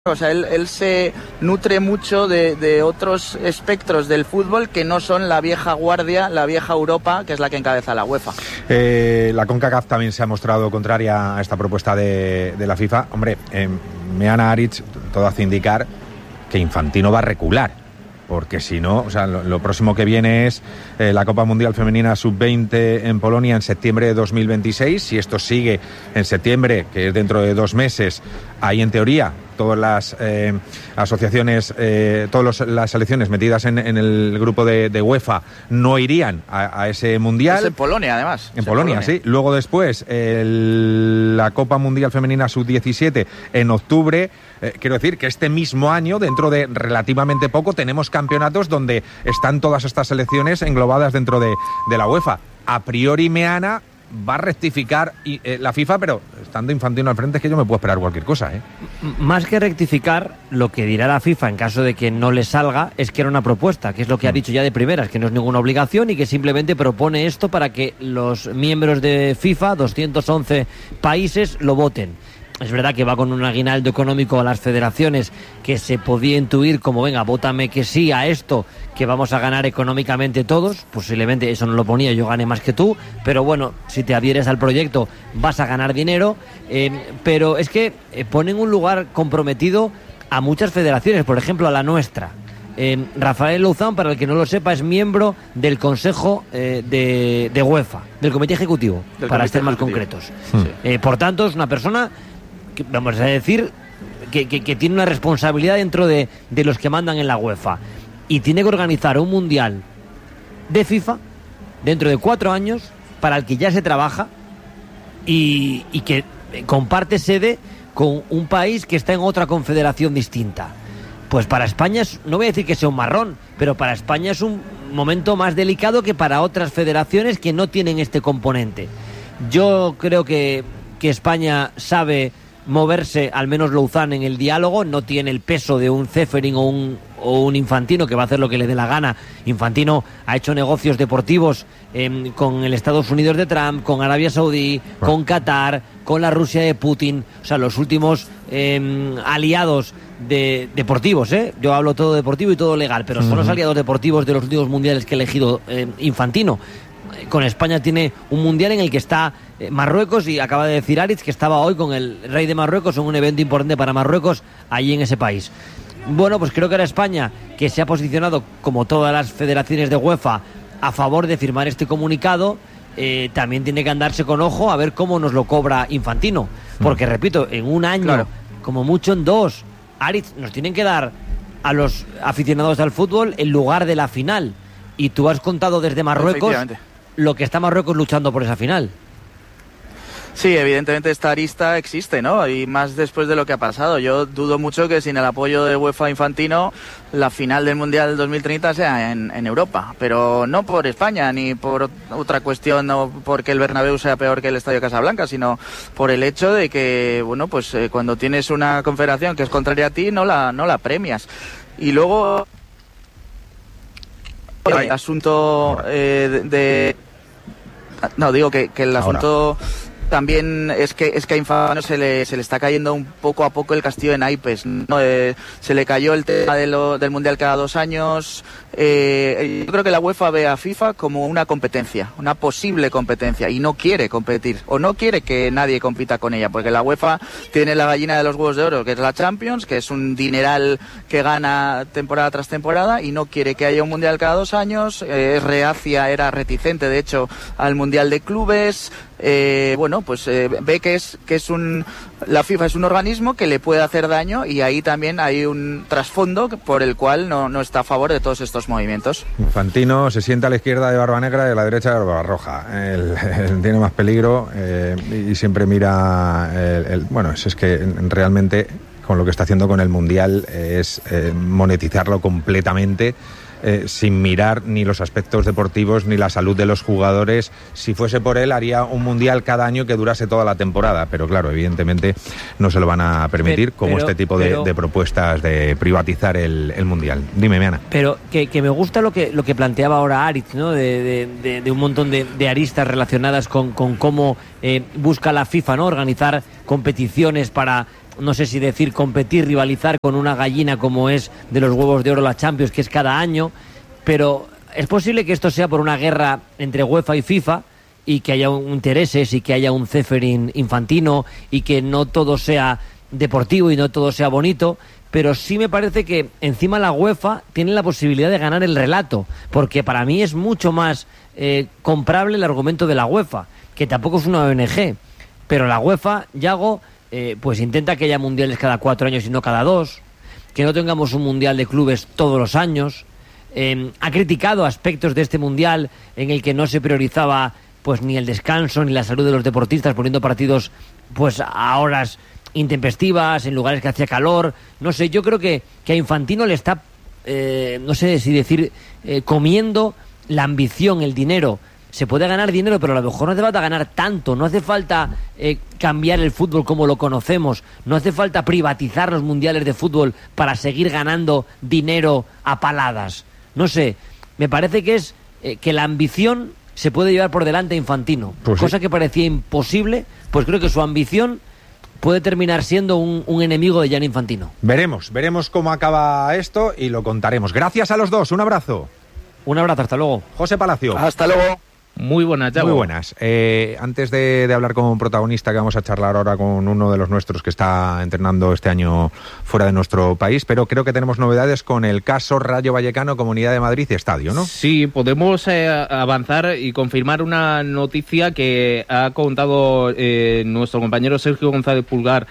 O sea, él se nutre mucho de otros espectros del fútbol que no son la vieja guardia, la vieja Europa, que es la que encabeza la UEFA. La CONCACAF también se ha mostrado contraria a esta propuesta de la FIFA. Hombre, Meana Aritz, todo hace indicar que Infantino va a recular, porque si no, o sea, lo próximo que viene es la Copa Mundial Femenina Sub-20 en Polonia en septiembre de 2026. Si esto sigue en septiembre, que es dentro de 2 meses, ahí en teoría todas las asociaciones, todas las selecciones metidas en el grupo de UEFA no irían a ese Mundial. Es en Polonia, además. En Polonia, sí. Luego después, la Copa Mundial Femenina Sub-17 en octubre. Quiero decir que este mismo año, dentro de relativamente poco, tenemos campeonatos donde están todas estas selecciones englobadas dentro de la UEFA. A priori, Meana va a rectificar la FIFA, pero estando Infantino al frente es que yo me puedo esperar cualquier cosa, ¿eh? Más que rectificar, lo que dirá la FIFA en caso de que no le salga es que era una propuesta, que es lo que ha dicho ya de primeras, que no es ninguna obligación y que simplemente propone esto para que los miembros de FIFA, 211 países, lo voten. Es verdad que va con un aguinaldo económico a las federaciones que se podía intuir como, venga, vótame que sí a esto, que vamos a ganar económicamente todos. Posiblemente eso no lo ponía, yo gane más que tú, pero bueno, si te adhieres al proyecto vas a ganar dinero, pero es que ponen un lugar comprometido a muchas federaciones, por ejemplo a la nuestra. Rafael Louzán, para el que no lo sepa, es miembro del Consejo de UEFA, del Comité Ejecutivo, para ser más concretos. Sí. Por tanto, es una persona que, vamos a decir, que tiene una responsabilidad dentro de los que mandan en la UEFA y tiene que organizar un mundial de FIFA dentro de 4 años para el que ya se trabaja y que comparte sede con un país que está en otra confederación distinta. Pues para España, no voy a decir que sea un marrón, pero para España es un momento más delicado que para otras federaciones que no tienen este componente. Yo creo que España sabe moverse, al menos Louzán, en el diálogo, no tiene el peso de un Ceferin o un Infantino que va a hacer lo que le dé la gana. Infantino ha hecho negocios deportivos con el Estados Unidos de Trump, con Arabia Saudí, con Qatar, con la Rusia de Putin, o sea, los últimos aliados deportivos, yo hablo todo deportivo y todo legal, pero son los aliados deportivos de los últimos mundiales que ha elegido Infantino. Con España tiene un mundial en el que está Marruecos, y acaba de decir Aritz que estaba hoy con el rey de Marruecos en un evento importante para Marruecos allí en ese país. Bueno, pues creo que ahora España, que se ha posicionado como todas las federaciones de UEFA a favor de firmar este comunicado, también tiene que andarse con ojo a ver cómo nos lo cobra Infantino, porque repito, en un año, claro, como mucho en 2, Aritz, nos tienen que dar a los aficionados al fútbol el lugar de la final, y tú has contado desde Marruecos lo que está Marruecos luchando por esa final. Sí, evidentemente esta arista existe, ¿no? Y más después de lo que ha pasado. Yo dudo mucho que sin el apoyo de UEFA Infantino la final del Mundial 2030 sea en Europa. Pero no por España, ni por otra cuestión, no porque el Bernabéu sea peor que el Estadio Casablanca, sino por el hecho de que, bueno, pues cuando tienes una confederación que es contraria a ti, no la premias. Y luego el asunto no, digo que el asunto también es que a Infantino se le está cayendo un poco a poco el castillo de naipes, ¿no? Se le cayó el tema del Mundial cada 2 años. Yo creo que la UEFA ve a FIFA como una competencia, una posible competencia, y no quiere competir, o no quiere que nadie compita con ella, porque la UEFA tiene la gallina de los huevos de oro, que es la Champions, que es un dineral que gana temporada tras temporada, y no quiere que haya un Mundial cada 2 años. Es reacia, era reticente de hecho al Mundial de Clubes. Bueno, pues ve que la FIFA es un organismo que le puede hacer daño, y ahí también hay un trasfondo por el cual no está a favor de todos estos movimientos. Infantino se sienta a la izquierda de Barba Negra y a la derecha de Barba Roja. Él tiene más peligro y siempre mira bueno, es que realmente con lo que está haciendo con el Mundial es monetizarlo completamente, sin mirar ni los aspectos deportivos ni la salud de los jugadores. Si fuese por él, haría un Mundial cada año que durase toda la temporada, pero claro, evidentemente no se lo van a permitir, como este tipo de propuestas de privatizar el Mundial. Dime, Meana. Pero que me gusta lo que planteaba ahora Aritz, ¿no? De un montón de aristas relacionadas con cómo busca la FIFA, ¿no? Organizar competiciones para no sé si decir competir, rivalizar con una gallina como es de los huevos de oro la Champions, que es cada año, pero es posible que esto sea por una guerra entre UEFA y FIFA y que haya intereses y que haya un Ceferin Infantino y que no todo sea deportivo y no todo sea bonito, pero sí me parece que encima la UEFA tiene la posibilidad de ganar el relato, porque para mí es mucho más comprable el argumento de la UEFA, que tampoco es una ONG, pero la UEFA, Yago, pues intenta que haya mundiales cada 4 años y no cada 2, que no tengamos un mundial de clubes todos los años. Ha criticado aspectos de este mundial en el que no se priorizaba pues ni el descanso ni la salud de los deportistas, poniendo partidos pues a horas intempestivas, en lugares que hacía calor. No sé, yo creo que a Infantino le está, no sé si decir, comiendo la ambición, el dinero. Se puede ganar dinero, pero a lo mejor no hace falta ganar tanto, no hace falta cambiar el fútbol como lo conocemos, no hace falta privatizar los mundiales de fútbol para seguir ganando dinero a paladas. No sé, me parece que es que la ambición se puede llevar por delante a Infantino, pues cosa que parecía imposible, pues creo que su ambición puede terminar siendo un enemigo de Gianni Infantino. Veremos cómo acaba esto y lo contaremos. Gracias a los dos, un abrazo. Un abrazo, hasta luego. José Palacio. Hasta luego. Muy buenas, Yago. Muy buenas. Antes de hablar con un protagonista, que vamos a charlar ahora con uno de los nuestros que está entrenando este año fuera de nuestro país, pero creo que tenemos novedades con el caso Rayo Vallecano, Comunidad de Madrid y Estadio, ¿no? Sí, podemos avanzar y confirmar una noticia que ha contado nuestro compañero Sergio González Pulgar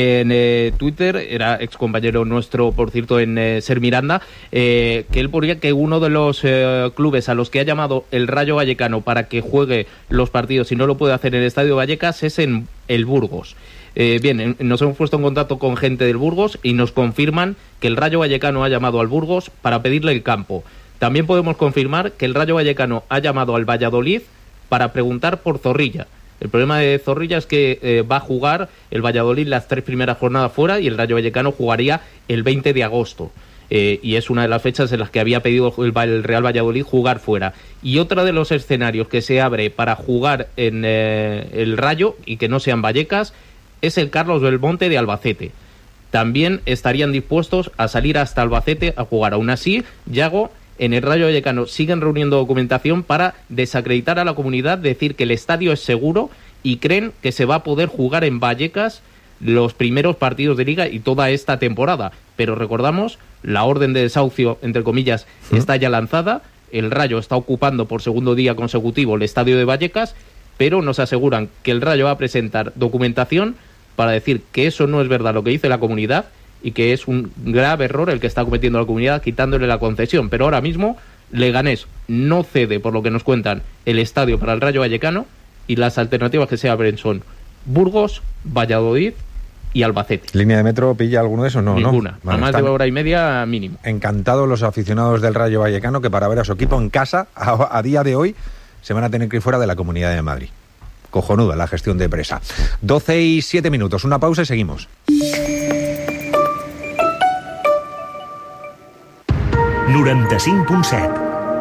en Twitter, era excompañero nuestro, por cierto, en Ser Miranda, que él ponía que uno de los clubes a los que ha llamado el Rayo Vallecano para que juegue los partidos y no lo puede hacer en el Estadio Vallecas es en el Burgos. Bien, nos hemos puesto en contacto con gente del Burgos y nos confirman que el Rayo Vallecano ha llamado al Burgos para pedirle el campo. También podemos confirmar que el Rayo Vallecano ha llamado al Valladolid para preguntar por Zorrilla. El problema de Zorrilla es que va a jugar el Valladolid las 3 primeras jornadas fuera y el Rayo Vallecano jugaría el 20 de agosto. Y es una de las fechas en las que había pedido el Real Valladolid jugar fuera. Y otro de los escenarios que se abre para jugar en el Rayo y que no sean Vallecas es el Carlos Belmonte de Albacete. También estarían dispuestos a salir hasta Albacete a jugar. Aún así, Yago, en el Rayo Vallecano siguen reuniendo documentación para desacreditar a la comunidad, decir que el estadio es seguro y creen que se va a poder jugar en Vallecas los primeros partidos de Liga y toda esta temporada. Pero recordamos, la orden de desahucio, entre comillas, está ya lanzada. El Rayo está ocupando por segundo día consecutivo el estadio de Vallecas, pero nos aseguran que el Rayo va a presentar documentación para decir que eso no es verdad lo que dice la comunidad y que es un grave error el que está cometiendo la comunidad quitándole la concesión. Pero ahora mismo Leganés no cede, por lo que nos cuentan, el estadio para el Rayo Vallecano y las alternativas que se abren son Burgos, Valladolid y Albacete. ¿Línea de metro pilla alguno de esos? No, ninguna. ¿no? Vale, a más de hora y media mínimo. Encantados los aficionados del Rayo Vallecano que para ver a su equipo en casa, a día de hoy, se van a tener que ir fuera de la Comunidad de Madrid. Cojonuda la gestión de presa. 12:07, una pausa y seguimos. 95.7.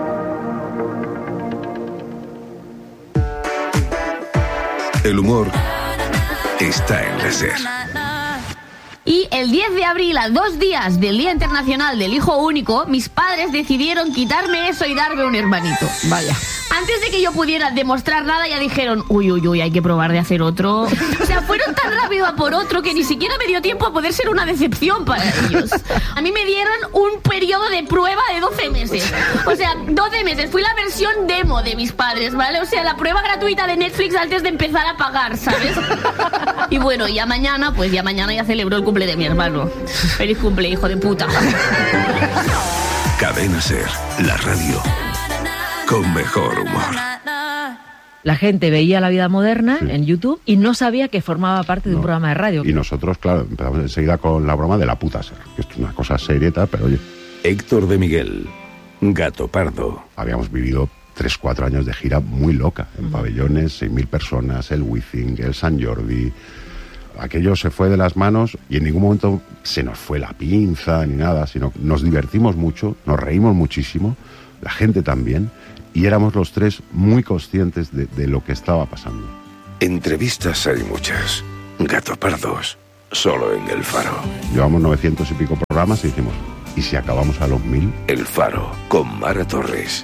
El humor está en la SER. Y el 10 de abril, a 2 días del Día Internacional del Hijo Único, mis padres decidieron quitarme eso y darme un hermanito. Vaya. Antes de que yo pudiera demostrar nada, ya dijeron, uy, hay que probar de hacer otro. O sea, fueron tan rápido a por otro que ni siquiera me dio tiempo a poder ser una decepción para ellos. A mí me dieron un periodo de prueba de 12 meses. O sea, 12 meses. Fui la versión demo de mis padres, ¿vale? O sea, la prueba gratuita de Netflix antes de empezar a pagar, ¿sabes? Y bueno, ya mañana ya celebro el cumple de mi hermano. Feliz cumple, hijo de puta. Cadena SER, la radio con mejor humor. La gente veía La Vida Moderna en YouTube y no sabía que formaba parte de un programa de radio. Y nosotros, claro, empezamos enseguida con la broma de la puta SER, que esto es una cosa seria y tal, pero oye. Héctor de Miguel, Gato Pardo. Habíamos vivido 3-4 años de gira muy loca, en pabellones, 6.000 personas, el Wizzing, el Sant Jordi. Aquello se fue de las manos y en ningún momento se nos fue la pinza ni nada, sino que nos divertimos mucho, nos reímos muchísimo, la gente también, y éramos los tres muy conscientes de lo que estaba pasando. Entrevistas hay muchas, Gato Pardos solo en El Faro. Llevamos 900 y pico programas y dijimos, ¿y si acabamos a los 1000? El Faro, con Mara Torres.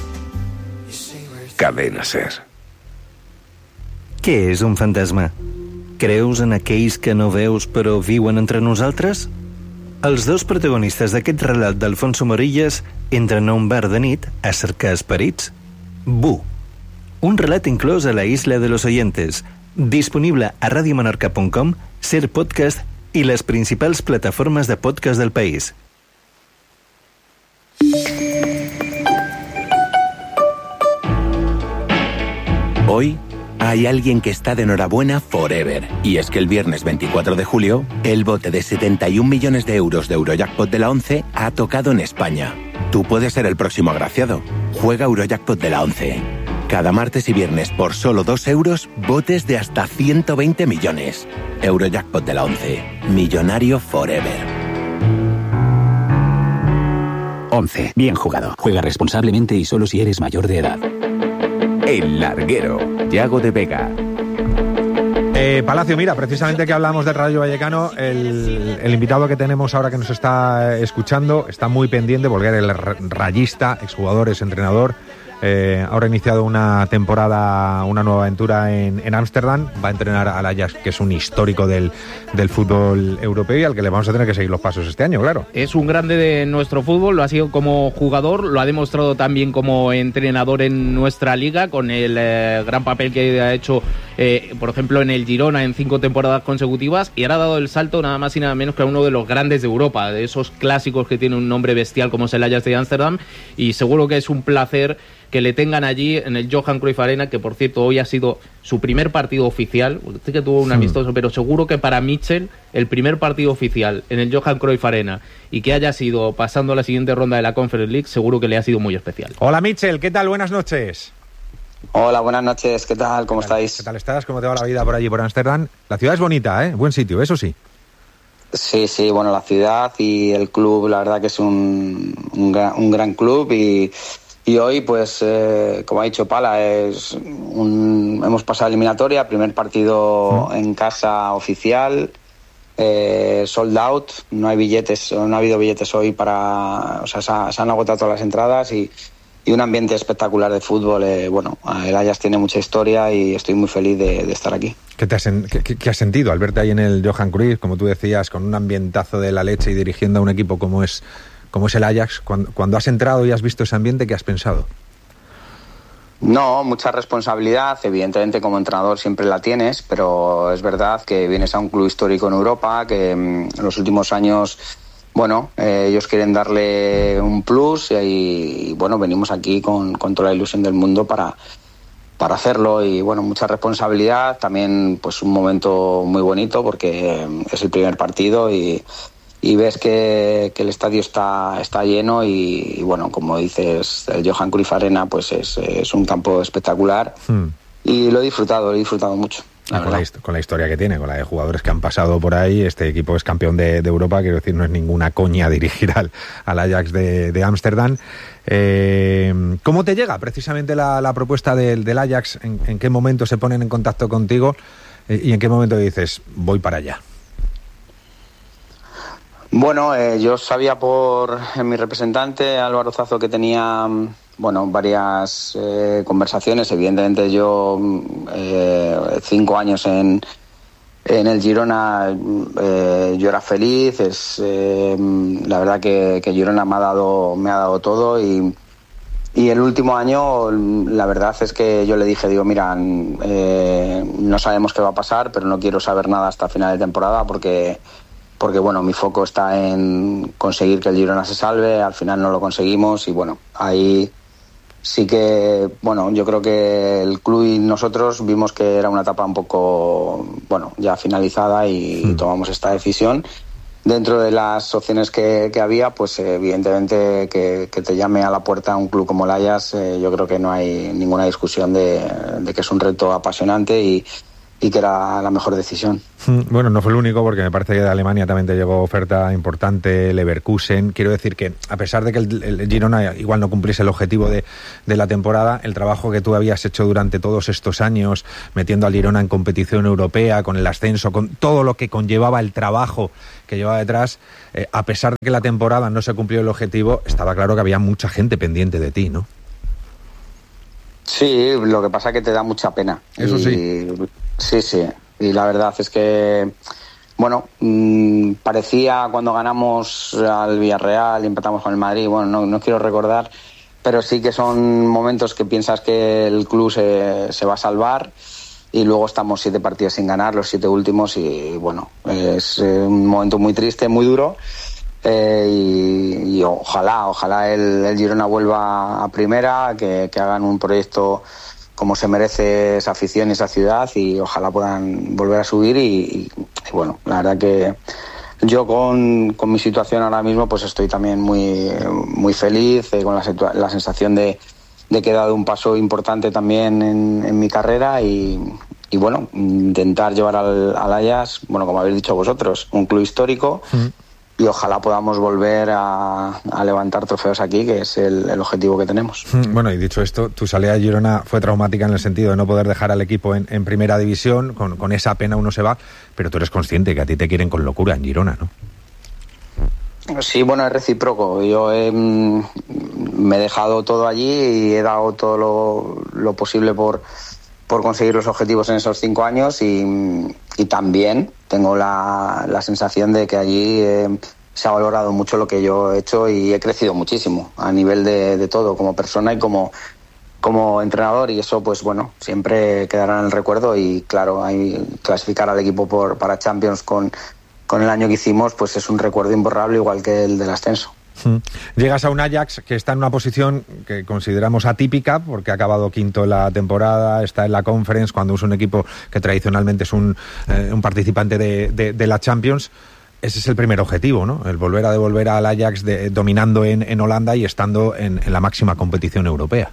Cadena SER. Què és un fantasma? Creus en aquells que no veus però viuen entre nosaltres? Els dos protagonistes d'aquest relat d'Alfonso Morillas entren a un bar de nit a cercar esperits. Bu. Un relat inclòs a la Isla de los Oyentes, disponible a radiomenorca.com, Ser Podcast i les principals plataformes de podcast del país. Hoy hay alguien que está de enhorabuena forever. Y es que el viernes 24 de julio, el bote de 71 millones de euros de Eurojackpot de la 11 ha tocado en España. Tú puedes ser el próximo agraciado. Juega Eurojackpot de la 11. Cada martes y viernes por solo 2 euros, botes de hasta 120 millones. Eurojackpot de la 11. Millonario forever. 11. Bien jugado. Juega responsablemente y solo si eres mayor de edad. El Larguero, Yago de Vega. Palacio, mira, precisamente que hablamos del Rayo Vallecano, el invitado que tenemos ahora que nos está escuchando está muy pendiente porque era el rayista, exjugador, exentrenador. Ahora ha iniciado una temporada, una nueva aventura en Ámsterdam. Va a entrenar al Ajax, que es un histórico del fútbol europeo y al que le vamos a tener que seguir los pasos este año, claro. Es un grande de nuestro fútbol, lo ha sido como jugador, lo ha demostrado también como entrenador en nuestra liga, con el gran papel que ha hecho, por ejemplo, en el Girona en 5 temporadas consecutivas, y ahora ha dado el salto nada más y nada menos que a uno de los grandes de Europa, de esos clásicos que tiene un nombre bestial como es el Ajax de Ámsterdam, y seguro que es un placer que le tengan allí en el Johan Cruyff Arena, que por cierto hoy ha sido su primer partido oficial. Usted que tuvo un amistoso, pero seguro que para Mitchell el primer partido oficial en el Johan Cruyff Arena y que haya sido pasando a la siguiente ronda de la Conference League, seguro que le ha sido muy especial. Hola Mitchell, ¿qué tal? Buenas noches. Hola, buenas noches, ¿qué tal? ¿Cómo estáis? ¿Qué tal estás? ¿Cómo te va la vida por allí, por Ámsterdam? La ciudad es bonita, ¿eh? Buen sitio, eso sí. Sí, bueno, la ciudad y el club, la verdad que es un gran club y hoy, pues, como ha dicho Pala, hemos pasado eliminatoria, primer partido en casa oficial, sold out, no hay billetes, no ha habido billetes hoy o sea, se han agotado todas las entradas y un ambiente espectacular de fútbol. Bueno, el Ajax tiene mucha historia y estoy muy feliz de estar aquí. ¿Qué has sentido al verte ahí en el Johan Cruyff, como tú decías, con un ambientazo de la leche y dirigiendo a un equipo como es el Ajax? Cuando has entrado y has visto ese ambiente, ¿qué has pensado? No, mucha responsabilidad, evidentemente como entrenador siempre la tienes, pero es verdad que vienes a un club histórico en Europa, que en los últimos años, bueno, ellos quieren darle un plus y bueno, venimos aquí con toda la ilusión del mundo para hacerlo y bueno, mucha responsabilidad, también pues un momento muy bonito porque es el primer partido y ves que el estadio está lleno y bueno, como dices, el Johan Cruyff Arena pues es un campo espectacular y lo he disfrutado mucho. Con la historia que tiene, con la de jugadores que han pasado por ahí, este equipo es campeón de Europa, quiero decir, no es ninguna coña dirigir al Ajax de Ámsterdam. ¿Cómo te llega precisamente la propuesta del Ajax? ¿En qué momento se ponen en contacto contigo y en qué momento dices, voy para allá? Bueno, yo sabía por mi representante Álvaro Zazo que tenía varias conversaciones. Evidentemente yo 5 años en el Girona yo era feliz. La verdad que Girona me ha dado todo y el último año la verdad es que yo le dije, mira, no sabemos qué va a pasar, pero no quiero saber nada hasta final de temporada porque bueno, mi foco está en conseguir que el Girona se salve. Al final no lo conseguimos y bueno, ahí sí que, bueno, yo creo que el club y nosotros vimos que era una etapa un poco, bueno, ya finalizada y tomamos esta decisión. Dentro de las opciones que había, pues evidentemente que te llame a la puerta un club como el Ajax, yo creo que no hay ninguna discusión de que es un reto apasionante y que era la mejor decisión. Bueno, no fue el único, porque me parece que de Alemania también te llegó oferta importante, Leverkusen. Quiero decir que, a pesar de que el Girona igual no cumpliese el objetivo de la temporada, el trabajo que tú habías hecho durante todos estos años, metiendo al Girona en competición europea, con el ascenso, con todo lo que conllevaba el trabajo que llevaba detrás, a pesar de que la temporada no se cumplió el objetivo, estaba claro que había mucha gente pendiente de ti, ¿no? Sí, lo que pasa es que te da mucha pena. Eso sí. Sí. Y la verdad es que, bueno, parecía cuando ganamos al Villarreal y empatamos con el Madrid, bueno, no quiero recordar, pero sí que son momentos que piensas que el club se va a salvar, y luego estamos 7 partidos sin ganar, los 7 últimos, y bueno, es un momento muy triste, muy duro. Y ojalá el Girona vuelva a primera, que hagan un proyecto como se merece esa afición y esa ciudad, y ojalá puedan volver a subir y bueno, la verdad que yo con mi situación ahora mismo pues estoy también muy feliz, con la sensación de que he dado un paso importante también en mi carrera, y bueno, intentar llevar al Ajax, bueno, como habéis dicho vosotros, un club histórico. Y ojalá podamos volver a levantar trofeos aquí, que es el objetivo que tenemos. Bueno, y dicho esto, tu salida de Girona fue traumática en el sentido de no poder dejar al equipo en primera división. Con esa pena uno se va, pero tú eres consciente que a ti te quieren con locura en Girona, ¿no? Sí, bueno, es recíproco. Yo me he dejado todo allí y he dado todo lo posible por conseguir los objetivos en esos 5 años, y también tengo la sensación de que allí se ha valorado mucho lo que yo he hecho, y he crecido muchísimo a nivel de todo, como persona y como entrenador, y eso pues bueno, siempre quedará en el recuerdo. Y claro, clasificar al equipo para Champions con el año que hicimos, pues es un recuerdo imborrable, igual que el del ascenso. Llegas a un Ajax que está en una posición que consideramos atípica, porque ha acabado quinto la temporada, está en la Conference, cuando es un equipo que tradicionalmente es un participante de la Champions. Ese es el primer objetivo, ¿no? El devolver al Ajax dominando en Holanda y estando en la máxima competición europea.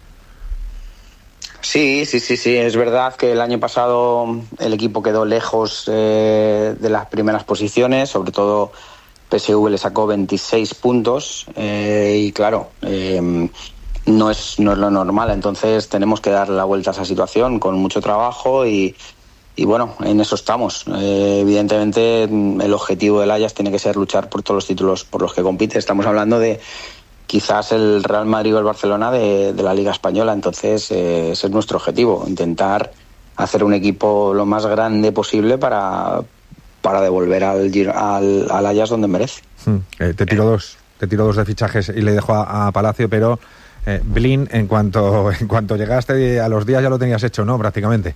Sí, es verdad que el año pasado el equipo quedó lejos de las primeras posiciones, sobre todo PSV le sacó 26 puntos, y claro, no es lo normal. Entonces tenemos que dar la vuelta a esa situación con mucho trabajo, y bueno, en eso estamos. Evidentemente el objetivo del Ajax tiene que ser luchar por todos los títulos por los que compite. Estamos hablando de quizás el Real Madrid o el Barcelona de la Liga Española. Entonces ese es nuestro objetivo, intentar hacer un equipo lo más grande posible para devolver al Ajax donde merece. Te tiro dos de fichajes y le dejo a Palacio, pero Blin, en cuanto llegaste a los días ya lo tenías hecho, ¿no? Prácticamente.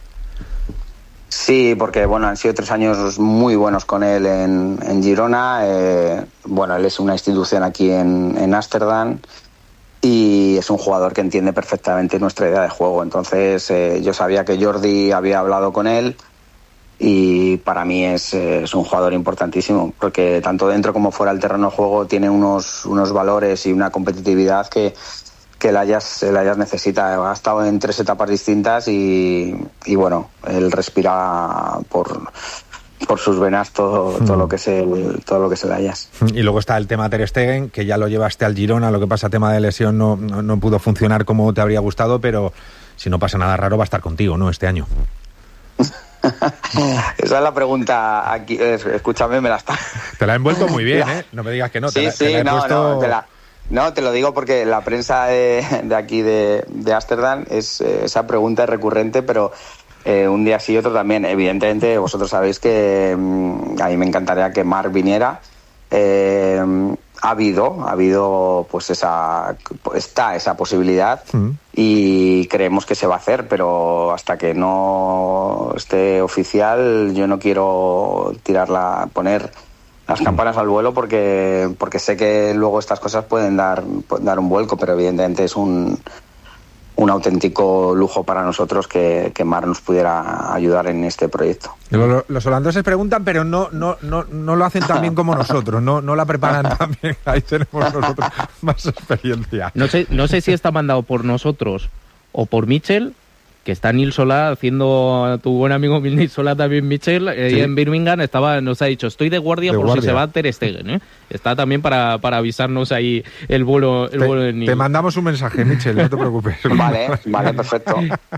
Sí, porque bueno, han sido 3 años muy buenos con él en Girona. Bueno, él es una institución aquí en Ámsterdam, y es un jugador que entiende perfectamente nuestra idea de juego. Entonces yo sabía que Jordi había hablado con él, y para mí es un jugador importantísimo, porque tanto dentro como fuera del terreno de juego tiene unos valores y una competitividad que el Ajax necesita. Ha estado en 3 etapas distintas, y bueno, él respira por sus venas todo lo que es el Ajax. Y luego está el tema Ter Stegen, que ya lo llevaste al Girona. Lo que pasa, tema de lesión, no pudo funcionar como te habría gustado, pero si no pasa nada raro va a estar contigo, ¿no? Este año. Esa es la pregunta aquí. Escúchame, me la está. Te la he envuelto muy bien, ¿eh? No me digas que no. Sí, te lo digo porque la prensa de aquí de Ámsterdam esa pregunta es recurrente, pero un día sí y otro también. Evidentemente, vosotros sabéis que a mí me encantaría que Marc viniera. Ha habido pues esa posibilidad, y creemos que se va a hacer, pero hasta que no esté oficial yo no quiero poner las campanas al vuelo, porque sé que luego estas cosas pueden dar un vuelco, pero evidentemente es un auténtico lujo para nosotros que Marc nos pudiera ayudar en este proyecto. Los holandeses preguntan, pero no lo hacen tan bien como nosotros, no la preparan tan bien. Ahí tenemos nosotros más experiencia. No sé si está mandado por nosotros o por Michel, que está Nils Solá haciendo, tu buen amigo Nils Solá también, Michel, Sí. en Birmingham nos ha dicho, estoy de guardia si se va Ter Stegen, ¿eh? Está también para avisarnos ahí el vuelo de Nils. Te mandamos un mensaje, Michel, no te preocupes. Vale, perfecto.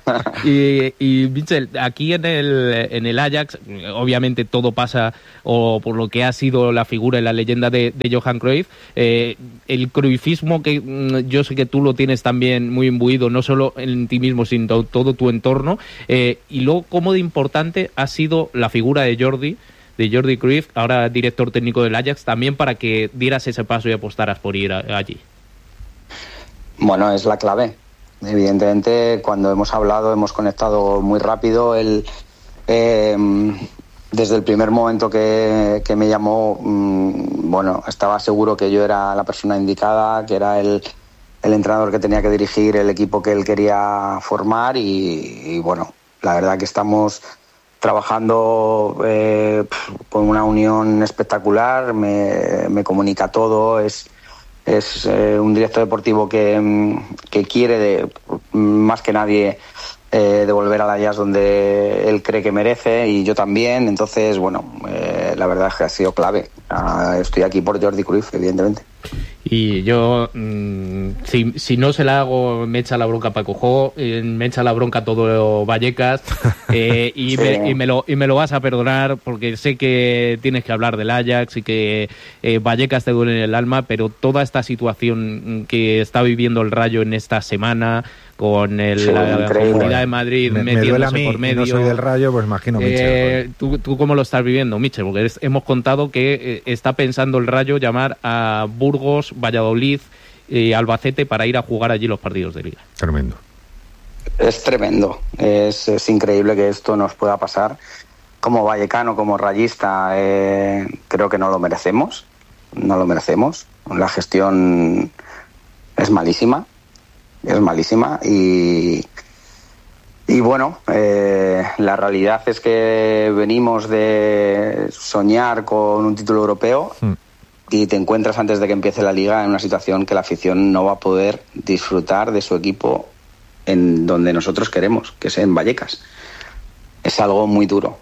y Michel, aquí en el Ajax, obviamente todo pasa o por lo que ha sido la figura y la leyenda de Johan Cruyff, el cruyffismo que yo sé que tú lo tienes también muy imbuido, no solo en ti mismo, sino todo tu entorno, y luego cómo de importante ha sido la figura de Jordi Cruyff, ahora director técnico del Ajax, también para que dieras ese paso y apostaras por ir allí. Bueno, es la clave. Evidentemente, cuando hemos hablado, hemos conectado muy rápido. Desde el primer momento que me llamó, bueno, estaba seguro que yo era la persona indicada, que era el entrenador que tenía que dirigir el equipo que él quería formar y bueno, la verdad que estamos trabajando con una unión espectacular, me comunica todo, es un director deportivo que quiere más que nadie devolver al Ajax donde él cree que merece y yo también, entonces bueno, la verdad es que ha sido clave. Estoy aquí por Jordi Cruyff, evidentemente. Y yo, si no se la hago, me echa la bronca Paco Jo, me echa la bronca todo Vallecas, y me lo vas a perdonar porque sé que tienes que hablar del Ajax y que Vallecas te duele en el alma, pero toda esta situación que está viviendo el Rayo en esta semana, con la Comunidad de Madrid metiéndose por medio. No soy del Rayo, pues imagino Michel. ¿Tú cómo lo estás viviendo, Michel? Porque hemos contado que está pensando el Rayo llamar a Burgos, Valladolid y Albacete para ir a jugar allí los partidos de Liga. Tremendo. Es tremendo. Es increíble que esto nos pueda pasar. Como vallecano, como rayista, creo que no lo merecemos. No lo merecemos. La gestión es malísima. Es malísima y bueno, la realidad es que venimos de soñar con un título europeo y te encuentras antes de que empiece la Liga en una situación que la afición no va a poder disfrutar de su equipo en donde nosotros queremos, que es en Vallecas. Es algo muy duro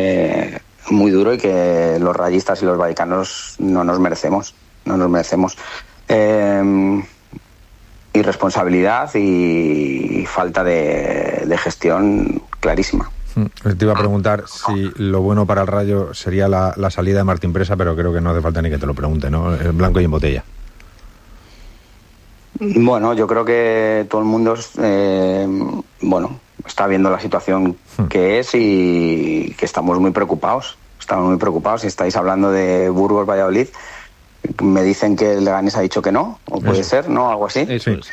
y que los rayistas y los vallecanos no nos merecemos. Irresponsabilidad y falta de gestión clarísima. Te iba a preguntar si lo bueno para el Rayo sería la salida de Martín Presa, pero creo que no hace falta ni que te lo pregunte, ¿no? Es blanco y en botella. Bueno, yo creo que todo el mundo está viendo la situación que es y que estamos muy preocupados. Si estáis hablando de Burgos, Valladolid, me dicen que el Leganés ha dicho que no, o puede ser, ¿no? Algo así. Eso es.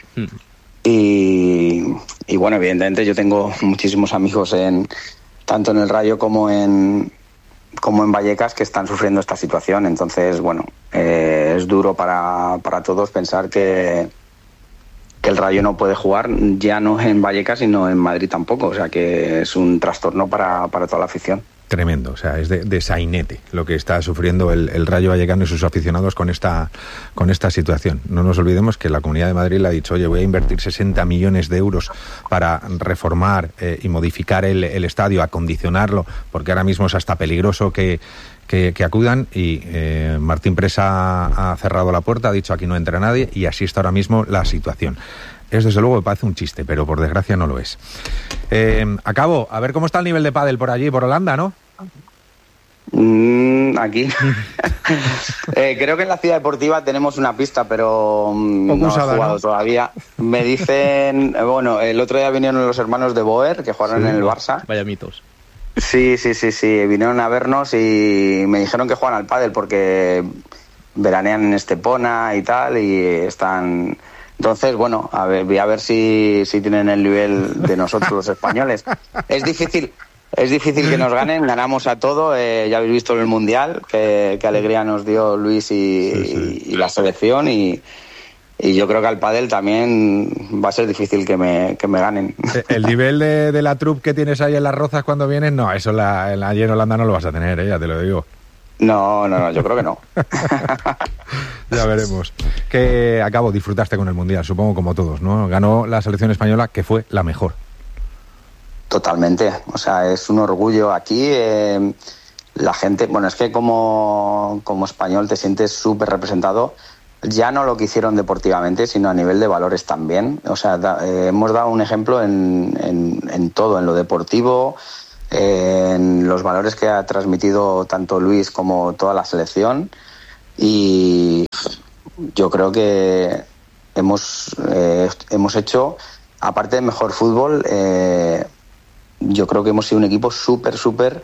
Y bueno, evidentemente yo tengo muchísimos amigos tanto en el Rayo como en Vallecas que están sufriendo esta situación. Entonces, bueno, es duro para todos pensar que el Rayo no puede jugar, ya no en Vallecas, sino en Madrid tampoco. O sea que es un trastorno para toda la afición. Tremendo, o sea, es de sainete lo que está sufriendo el Rayo Vallecano y sus aficionados con esta situación. No nos olvidemos que la Comunidad de Madrid le ha dicho, oye, voy a invertir 60 millones de euros para reformar y modificar el estadio, acondicionarlo, porque ahora mismo es hasta peligroso que acudan y Martín Presa ha cerrado la puerta, ha dicho aquí no entra nadie y así está ahora mismo la situación. Es desde luego, me parece un chiste, pero por desgracia no lo es. Acabo, a ver cómo está el nivel de pádel por allí, por Holanda, ¿no? Aquí. Creo que en la ciudad deportiva tenemos una pista, pero no he jugado todavía. Me dicen, bueno, el otro día vinieron los hermanos de Boer, que jugaron en el Barça. Vaya mitos. Sí, vinieron a vernos y me dijeron que juegan al pádel porque veranean en Estepona y tal, y están... Entonces, bueno, voy a ver si tienen el nivel de nosotros los españoles. Es difícil que nos ganen, ganamos a todo, ya habéis visto el Mundial, qué alegría nos dio Luis y la selección, y yo creo que al pádel también va a ser difícil que me ganen. El nivel de la troupe que tienes ahí en Las Rozas cuando vienes, no, eso allí en Holanda no lo vas a tener, ya te lo digo. No, yo creo que no. Ya veremos. Que disfrutaste con el Mundial, supongo como todos, ¿no? Ganó la selección española, que fue la mejor. Totalmente, o sea, es un orgullo aquí. La gente, bueno, es que como español te sientes súper representado, ya no lo que hicieron deportivamente, sino a nivel de valores también. O sea, hemos dado un ejemplo en todo, en lo deportivo, en los valores que ha transmitido tanto Luis como toda la selección, y yo creo que hemos hecho, aparte de mejor fútbol, yo creo que hemos sido un equipo súper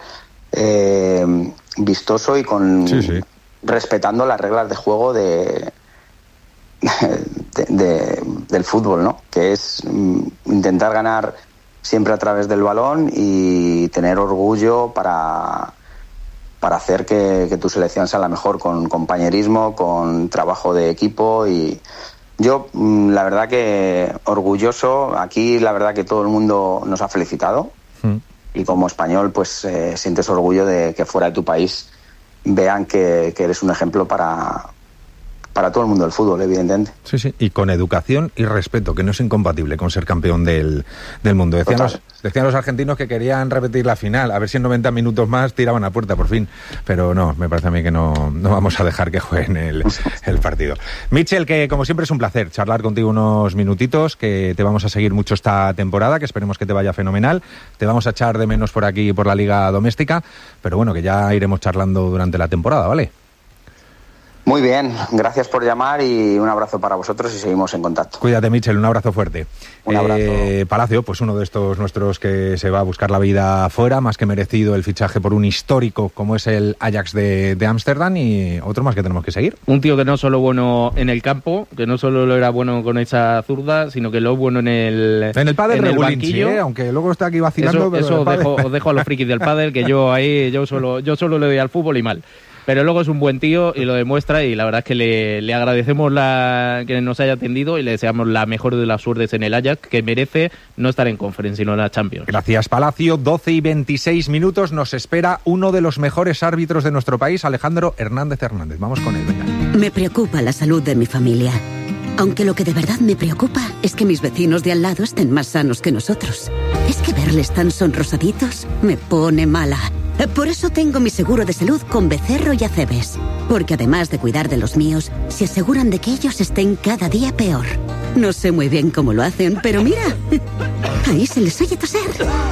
vistoso y respetando las reglas de juego del fútbol, ¿no? Que es intentar ganar siempre a través del balón y tener orgullo para hacer que tu selección sea la mejor, con compañerismo, con trabajo de equipo. Y yo, la verdad que orgulloso. Aquí la verdad que todo el mundo nos ha felicitado. Y como español, pues sientes orgullo de que fuera de tu país vean que eres un ejemplo para todo el mundo del fútbol, evidentemente. Sí, y con educación y respeto, que no es incompatible con ser campeón del mundo. Decían los argentinos que querían repetir la final, a ver si en 90 minutos más tiraban a puerta por fin, pero no, me parece a mí que no vamos a dejar que jueguen el partido. Mitchell, que como siempre es un placer charlar contigo unos minutitos, que te vamos a seguir mucho esta temporada, que esperemos que te vaya fenomenal, te vamos a echar de menos por aquí, por la liga doméstica, pero bueno, que ya iremos charlando durante la temporada, ¿vale? Muy bien, gracias por llamar y un abrazo para vosotros y seguimos en contacto. Cuídate, Mitchell, un abrazo fuerte. Un abrazo. Palacio, pues uno de estos nuestros que se va a buscar la vida afuera, más que merecido el fichaje por un histórico como es el Ajax de Ámsterdam, y otro más que tenemos que seguir. Un tío que no solo bueno en el campo, que no solo lo era bueno con esa zurda, sino que lo bueno en el pádel, en el banquillo, aunque luego está aquí vacilando. Eso os dejo a los frikis del pádel, que yo solo le doy al fútbol y mal. Pero luego es un buen tío y lo demuestra, y la verdad es que le agradecemos que nos haya atendido y le deseamos la mejor de las suertes en el Ajax, que merece no estar en Conference sino en la Champions. Gracias, Palacio. 12:26 nos espera uno de los mejores árbitros de nuestro país, Alejandro Hernández Hernández. Vamos con él, venga. Me preocupa la salud de mi familia. Aunque lo que de verdad me preocupa es que mis vecinos de al lado estén más sanos que nosotros. Es que verles tan sonrosaditos me pone mala. Por eso tengo mi seguro de salud con Becerro y Acebes. Porque además de cuidar de los míos, se aseguran de que ellos estén cada día peor. No sé muy bien cómo lo hacen, pero mira, ahí se les oye toser.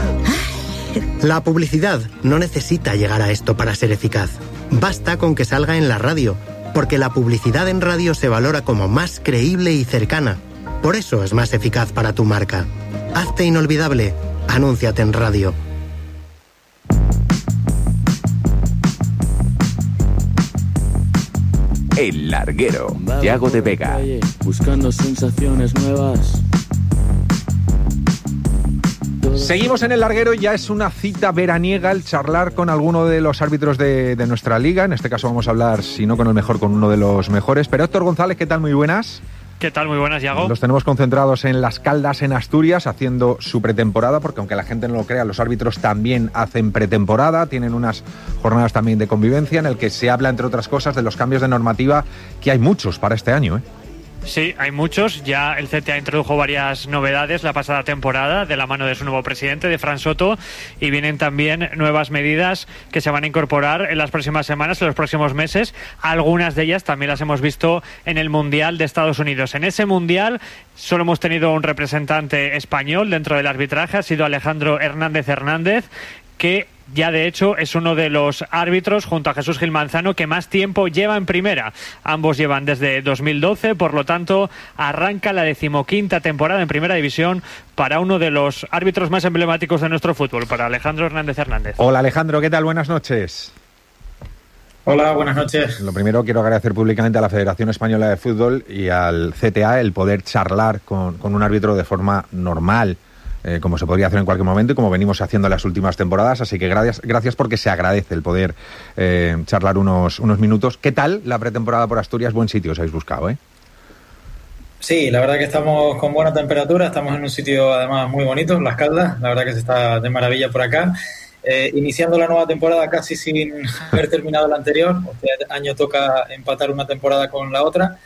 La publicidad no necesita llegar a esto para ser eficaz. Basta con que salga en la radio, porque la publicidad en radio se valora como más creíble y cercana. Por eso es más eficaz para tu marca. Hazte inolvidable. Anúnciate en radio. El Larguero, Yago de Vega. Buscando sensaciones nuevas. Seguimos en El Larguero y ya es una cita veraniega el charlar con alguno de los árbitros de nuestra liga. En este caso vamos a hablar, si no con el mejor, con uno de los mejores. Pero Héctor González, ¿qué tal? Muy buenas. ¿Qué tal? Muy buenas, Yago. Los tenemos concentrados en Las Caldas, en Asturias, haciendo su pretemporada, porque aunque la gente no lo crea, los árbitros también hacen pretemporada, tienen unas jornadas también de convivencia en el que se habla, entre otras cosas, de los cambios de normativa, que hay muchos para este año, ¿eh? Sí, hay muchos. Ya el CTA introdujo varias novedades la pasada temporada de la mano de su nuevo presidente, de Fran Soto, y vienen también nuevas medidas que se van a incorporar en las próximas semanas, en los próximos meses. Algunas de ellas también las hemos visto en el Mundial de Estados Unidos. En ese Mundial solo hemos tenido un representante español dentro del arbitraje, ha sido Alejandro Hernández Hernández, que ya de hecho es uno de los árbitros, junto a Jesús Gil Manzano, que más tiempo lleva en primera. Ambos llevan desde 2012, por lo tanto arranca la 15ª temporada en primera división para uno de los árbitros más emblemáticos de nuestro fútbol, para Alejandro Hernández Hernández. Hola Alejandro, ¿qué tal? Buenas noches. Hola, buenas noches. Lo primero, quiero agradecer públicamente a la Federación Española de Fútbol y al CTA el poder charlar con un árbitro de forma normal, como se podría hacer en cualquier momento y como venimos haciendo en las últimas temporadas, así que gracias porque se agradece el poder charlar unos minutos. ¿Qué tal la pretemporada por Asturias? Buen sitio os habéis buscado, ¿eh? Sí, la verdad que estamos con buena temperatura, estamos en un sitio además muy bonito, Las Caldas, la verdad que se está de maravilla por acá. Iniciando la nueva temporada casi sin haber terminado la anterior, este año toca empatar una temporada con la otra.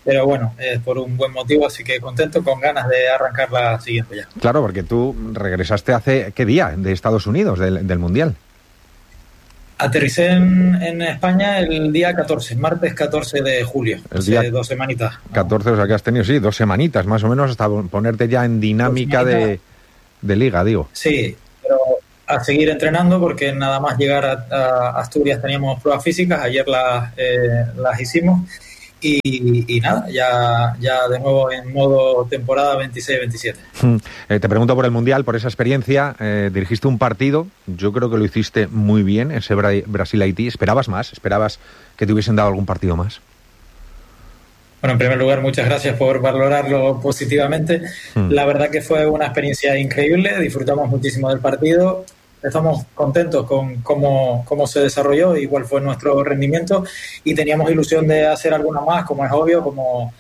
pero bueno, por un buen motivo, así que contento, con ganas de arrancar la siguiente ya. Claro, porque tú regresaste hace, ¿qué día? De Estados Unidos, del Mundial. Aterricé en España el día 14, martes 14 de julio, hace 2 semanitas. 14, o sea que has tenido, 2 semanitas más o menos, hasta ponerte ya en dinámica de liga, digo. Sí, pero a seguir entrenando, porque nada más llegar a Asturias teníamos pruebas físicas, ayer las hicimos, y nada, ya de nuevo en modo temporada 26-27. Te pregunto por el Mundial, por esa experiencia. Dirigiste un partido, yo creo que lo hiciste muy bien, ese Brasil-Haití. ¿Esperabas más? ¿Esperabas que te hubiesen dado algún partido más? Bueno, en primer lugar, muchas gracias por valorarlo positivamente. La verdad que fue una experiencia increíble, disfrutamos muchísimo del partido. Estamos contentos con cómo se desarrolló y cuál fue nuestro rendimiento, y teníamos ilusión de hacer alguna más, como es obvio, como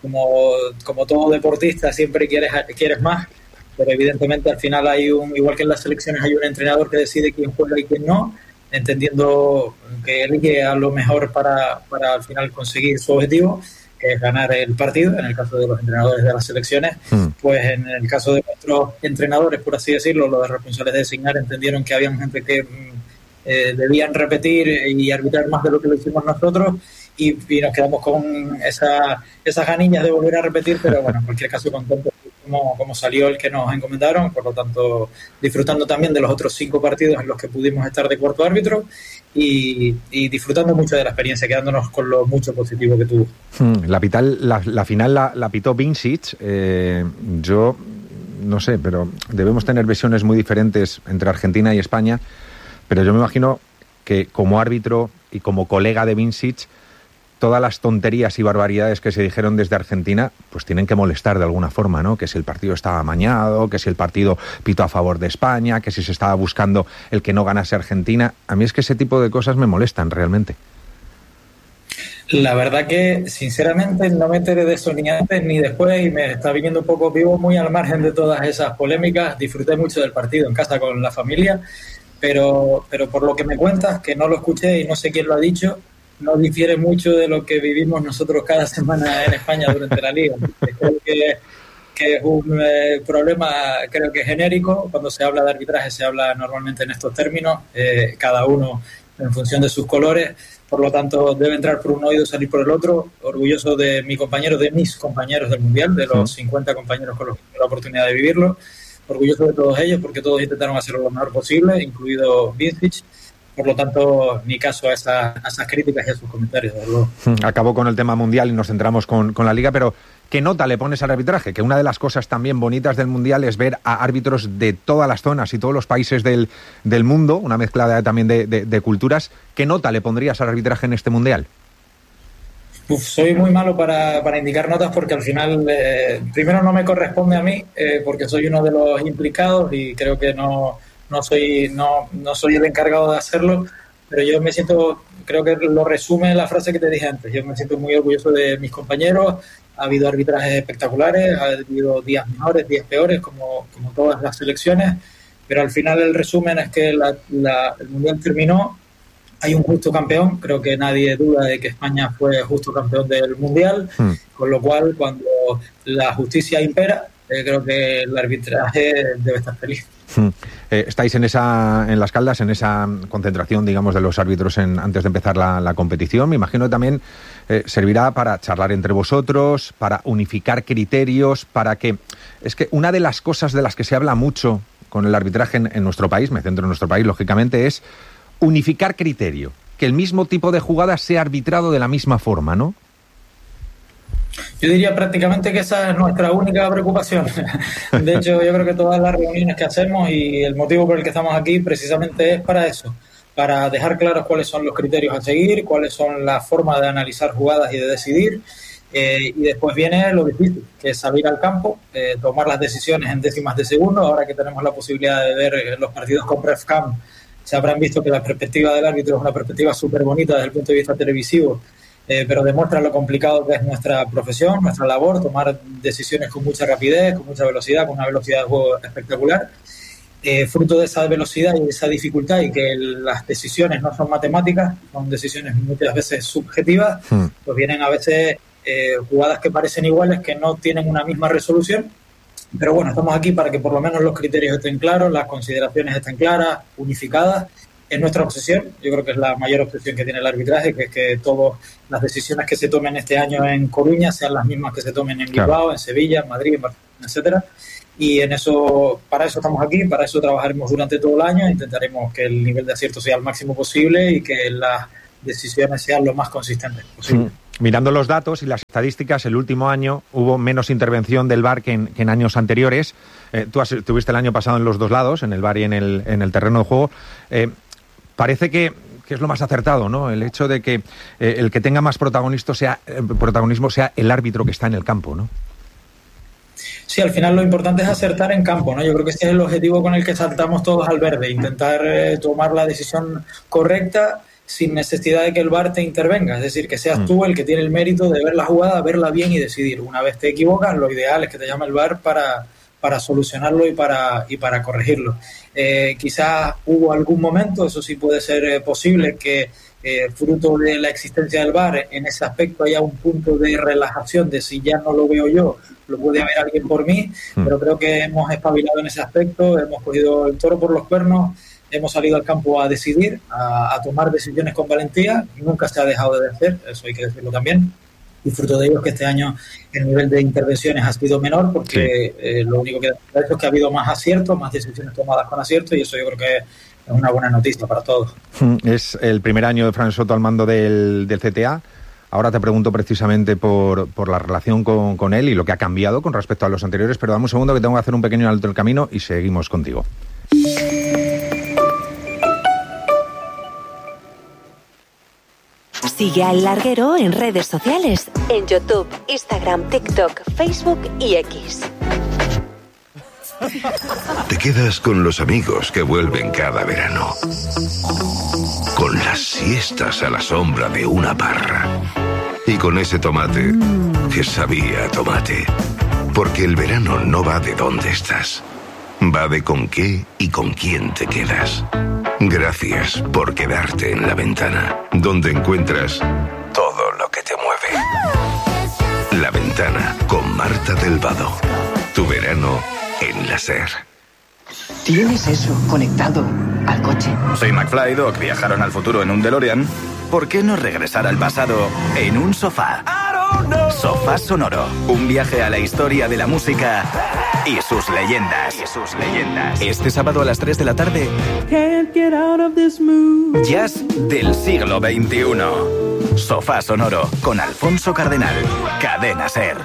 todo deportista siempre quieres más, pero evidentemente al final igual que en las selecciones, hay un entrenador que decide quién juega y quién no, entendiendo que elige a lo mejor para al final conseguir su objetivo, que es ganar el partido. En el caso de los entrenadores de las selecciones, pues en el caso de nuestros entrenadores, por así decirlo, los responsables de designar, entendieron que había gente que debían repetir y arbitrar más de lo que lo hicimos nosotros, y nos quedamos con esas ganillas de volver a repetir, pero bueno, en cualquier caso contentos como salió el que nos encomendaron, por lo tanto disfrutando también de los otros 5 partidos en los que pudimos estar de cuarto árbitro, y disfrutando mucho de la experiencia, quedándonos con lo mucho positivo que tuvo. La final la pitó Vincic. Yo no sé, pero debemos tener visiones muy diferentes entre Argentina y España, pero yo me imagino que como árbitro y como colega de Vincic, todas las tonterías y barbaridades que se dijeron desde Argentina, pues tienen que molestar de alguna forma, ¿no? Que si el partido estaba amañado, que si el partido pitó a favor de España, que si se estaba buscando el que no ganase Argentina. A mí es que ese tipo de cosas me molestan realmente. La verdad que, sinceramente, no me enteré de eso ni antes ni después, y me está viniendo un poco vivo, muy al margen de todas esas polémicas. Disfruté mucho del partido en casa con la familia, pero por lo que me cuentas, que no lo escuché y no sé quién lo ha dicho, no difiere mucho de lo que vivimos nosotros cada semana en España durante la Liga. Creo que es un problema, creo que genérico. Cuando se habla de arbitraje se habla normalmente en estos términos, cada uno en función de sus colores, por lo tanto debe entrar por un oído y salir por el otro. Orgulloso de mis compañeros del Mundial, de los 50 compañeros con los que tuve la oportunidad de vivirlo. Orgulloso de todos ellos, porque todos intentaron hacerlo lo mejor posible, incluido Vincic. Por lo tanto, ni caso a esas críticas y a sus comentarios. Acabó con el tema mundial y nos centramos con la Liga, pero ¿qué nota le pones al arbitraje? Que una de las cosas también bonitas del Mundial es ver a árbitros de todas las zonas y todos los países del mundo, una mezcla también de culturas. ¿Qué nota le pondrías al arbitraje en este Mundial? Soy muy malo para indicar notas, porque al final, primero no me corresponde a mí, porque soy uno de los implicados y creo que no soy el encargado de hacerlo, pero yo me siento, creo que lo resume la frase que te dije antes, yo me siento muy orgulloso de mis compañeros. Ha habido arbitrajes espectaculares, ha habido días mejores, días peores, como todas las selecciones, pero al final el resumen es que el Mundial terminó, hay un justo campeón, creo que nadie duda de que España fue justo campeón del Mundial, con lo cual cuando la justicia impera, creo que el arbitraje debe estar feliz. Estáis en Las Caldas, en esa concentración, digamos, de los árbitros antes de empezar la competición. Me imagino que también servirá para charlar entre vosotros, para unificar criterios, para que... Es que una de las cosas de las que se habla mucho con el arbitraje en nuestro país, me centro en nuestro país, lógicamente, es unificar criterio. Que el mismo tipo de jugada sea arbitrado de la misma forma, ¿no? Yo diría prácticamente que esa es nuestra única preocupación. De hecho, yo creo que todas las reuniones que hacemos y el motivo por el que estamos aquí precisamente es para eso, para dejar claros cuáles son los criterios a seguir, cuáles son las formas de analizar jugadas y de decidir, y después viene lo difícil, que es salir al campo, tomar las decisiones en décimas de segundo. Ahora que tenemos la posibilidad de ver los partidos con RefCam, se habrán visto que la perspectiva del árbitro es una perspectiva súper bonita desde el punto de vista televisivo, pero demuestra lo complicado que es nuestra profesión, nuestra labor, tomar decisiones con mucha rapidez, con mucha velocidad, con una velocidad de juego espectacular. Fruto de esa velocidad y de esa dificultad, y que las decisiones no son matemáticas, son decisiones muchas veces subjetivas, pues vienen a veces jugadas que parecen iguales, que no tienen una misma resolución. Pero bueno, estamos aquí para que por lo menos los criterios estén claros, las consideraciones estén claras, unificadas. Es nuestra obsesión, yo creo que es la mayor obsesión que tiene el arbitraje, que es que todas las decisiones que se tomen este año en Coruña sean las mismas que se tomen en Bilbao, en Sevilla, en Madrid, en Barcelona, etcétera. Y en eso, para eso estamos aquí, para eso trabajaremos durante todo el año, intentaremos que el nivel de acierto sea el máximo posible y que las decisiones sean lo más consistentes posible. Mirando los datos y las estadísticas, el último año hubo menos intervención del VAR que en años anteriores. Tú estuviste el año pasado en los dos lados, en el VAR y en el terreno de juego. Parece que es lo más acertado, ¿no? El hecho de que el que tenga más protagonismo sea el árbitro que está en el campo, ¿no? Sí, al final lo importante es acertar en campo, ¿no? Yo creo que este es el objetivo con el que saltamos todos al verde, intentar tomar la decisión correcta sin necesidad de que el VAR te intervenga, es decir, que seas tú el que tiene el mérito de ver la jugada, verla bien y decidir. Una vez te equivocas, lo ideal es que te llame el VAR para solucionarlo y para corregirlo. Quizás hubo algún momento, eso sí puede ser posible, que fruto de la existencia del VAR, en ese aspecto haya un punto de relajación de si ya no lo veo yo, lo puede ver alguien por mí, pero creo que hemos espabilado en ese aspecto, hemos cogido el toro por los cuernos, hemos salido al campo a decidir, a tomar decisiones con valentía, y nunca se ha dejado de hacer, eso hay que decirlo también. Y fruto de ello es que este año el nivel de intervenciones ha sido menor porque lo único que ha hecho es que ha habido más aciertos, más decisiones tomadas con acierto, y eso yo creo que es una buena noticia para todos. Es el primer año de Fran Soto al mando del CTA. Ahora te pregunto precisamente por la relación con él y lo que ha cambiado con respecto a los anteriores, pero dame un segundo que tengo que hacer un pequeño alto en el camino y seguimos contigo. Sigue a El Larguero en redes sociales, en YouTube, Instagram, TikTok, Facebook y X. Te quedas con los amigos que vuelven cada verano. Con las siestas a la sombra de una parra. Y con ese tomate que sabía a tomate. Porque el verano no va de dónde estás. Va de con qué y con quién te quedas. Gracias por quedarte en La Ventana, donde encuentras todo lo que te mueve. La Ventana con Marta del Vado. Tu verano en la SER. ¿Tienes eso conectado al coche? Si McFly y Doc viajaron al futuro en un DeLorean, ¿por qué no regresar al pasado en un sofá? Sofá Sonoro, un viaje a la historia de la música y sus leyendas. Este sábado a las 3 de la tarde, jazz del siglo XXI. Sofá Sonoro con Alfonso Cardenal. Cadena SER.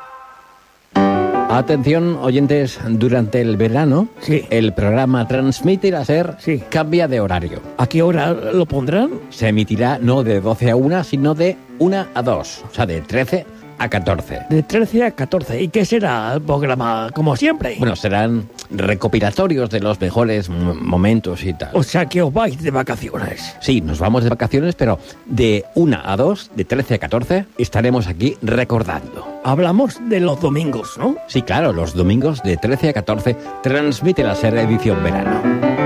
Atención, oyentes, durante el verano, el programa Transmite la SER cambia de horario. ¿A qué hora lo pondrán? Se emitirá no de 12 a 1, sino de 1 a 2, o sea, de 13 a 14. De 13 a 14. ¿Y qué será el programa, como siempre? Bueno, serán recopilatorios de los mejores momentos y tal. O sea, que os vais de vacaciones. Sí, nos vamos de vacaciones, pero de 1 a 2, de 13 a 14, estaremos aquí recordando. Hablamos de los domingos, ¿no? Sí, claro, los domingos de 13 a 14 transmite la SER edición verano.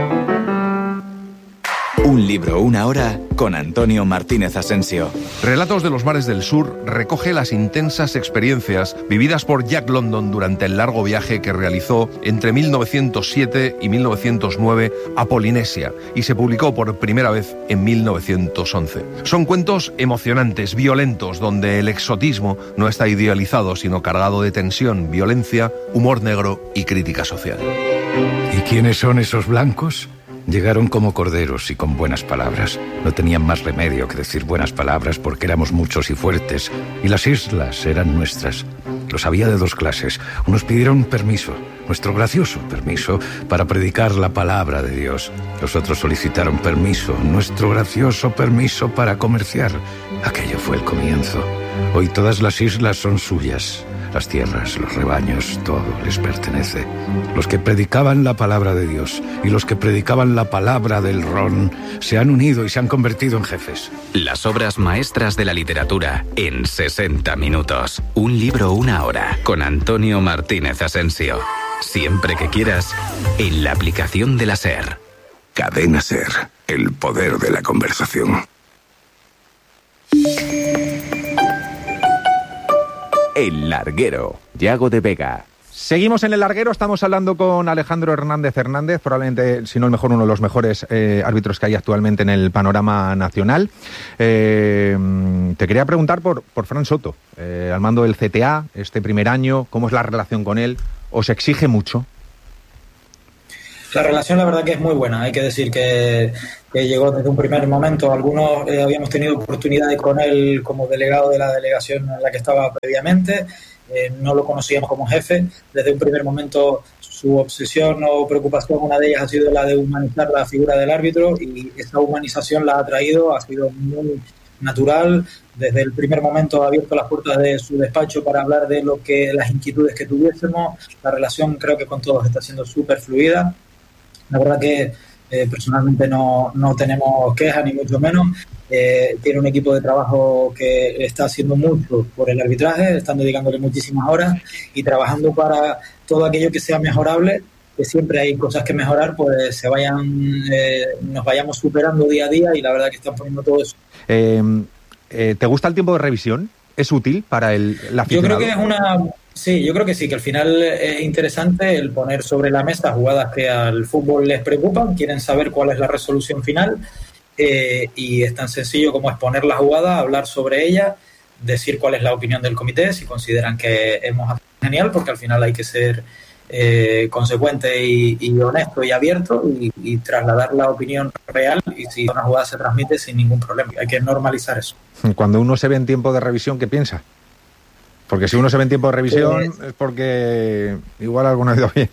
Un libro, una hora, con Antonio Martínez Asensio. Relatos de los mares del sur recoge las intensas experiencias vividas por Jack London durante el largo viaje que realizó entre 1907 y 1909 a Polinesia y se publicó por primera vez en 1911. Son cuentos emocionantes, violentos, donde el exotismo no está idealizado, sino cargado de tensión, violencia, humor negro y crítica social. ¿Y quiénes son esos blancos? Llegaron como corderos y con buenas palabras. No tenían más remedio que decir buenas palabras porque éramos muchos y fuertes, y las islas eran nuestras. Los había de dos clases. Unos pidieron permiso, nuestro gracioso permiso, para predicar la palabra de Dios. Los otros solicitaron permiso, nuestro gracioso permiso para comerciar. Aquello fue el comienzo. Hoy todas las islas son suyas. Las tierras, los rebaños, todo les pertenece. Los que predicaban la palabra de Dios y los que predicaban la palabra del ron se han unido y se han convertido en jefes. Las obras maestras de la literatura en 60 minutos. Un libro, una hora, con Antonio Martínez Asensio. Siempre que quieras, en la aplicación de la SER. Cadena SER, el poder de la conversación. El Larguero, Yago de Vega. Seguimos en El Larguero, estamos hablando con Alejandro Hernández, probablemente, si no el mejor, uno de los mejores árbitros que hay actualmente en el panorama nacional. Te quería preguntar por Fran Soto, al mando del CTA, este primer año, ¿cómo es la relación con él? ¿Os exige mucho? La relación, la verdad que es muy buena. Hay que decir que llegó desde un primer momento. Algunos habíamos tenido oportunidades con él como delegado de la delegación en la que estaba previamente. No lo conocíamos como jefe. Desde un primer momento su obsesión o preocupación, una de ellas ha sido la de humanizar la figura del árbitro, y esa humanización la ha traído, ha sido muy natural. Desde el primer momento ha abierto las puertas de su despacho para hablar de las inquietudes que tuviésemos. La relación creo que con todos está siendo súper fluida. La verdad que personalmente no tenemos quejas, ni mucho menos. Tiene un equipo de trabajo que está haciendo mucho por el arbitraje, están dedicándole muchísimas horas y trabajando para todo aquello que sea mejorable, que siempre hay cosas que mejorar, pues nos vayamos superando día a día, y la verdad que están poniendo todo eso. ¿Te gusta el tiempo de revisión? ¿Es útil para el aficionado? Yo creo que Sí, yo creo que sí, que al final es interesante el poner sobre la mesa jugadas que al fútbol les preocupan, quieren saber cuál es la resolución final, y es tan sencillo como exponer la jugada, hablar sobre ella, decir cuál es la opinión del comité, si consideran que hemos hecho genial, porque al final hay que ser consecuente y honesto y abierto, y trasladar la opinión real, y si una jugada se transmite sin ningún problema. Hay que normalizar eso. Cuando uno se ve en tiempo de revisión, ¿qué piensa? Porque si uno se ve en tiempo de revisión es porque igual alguna ha ido bien.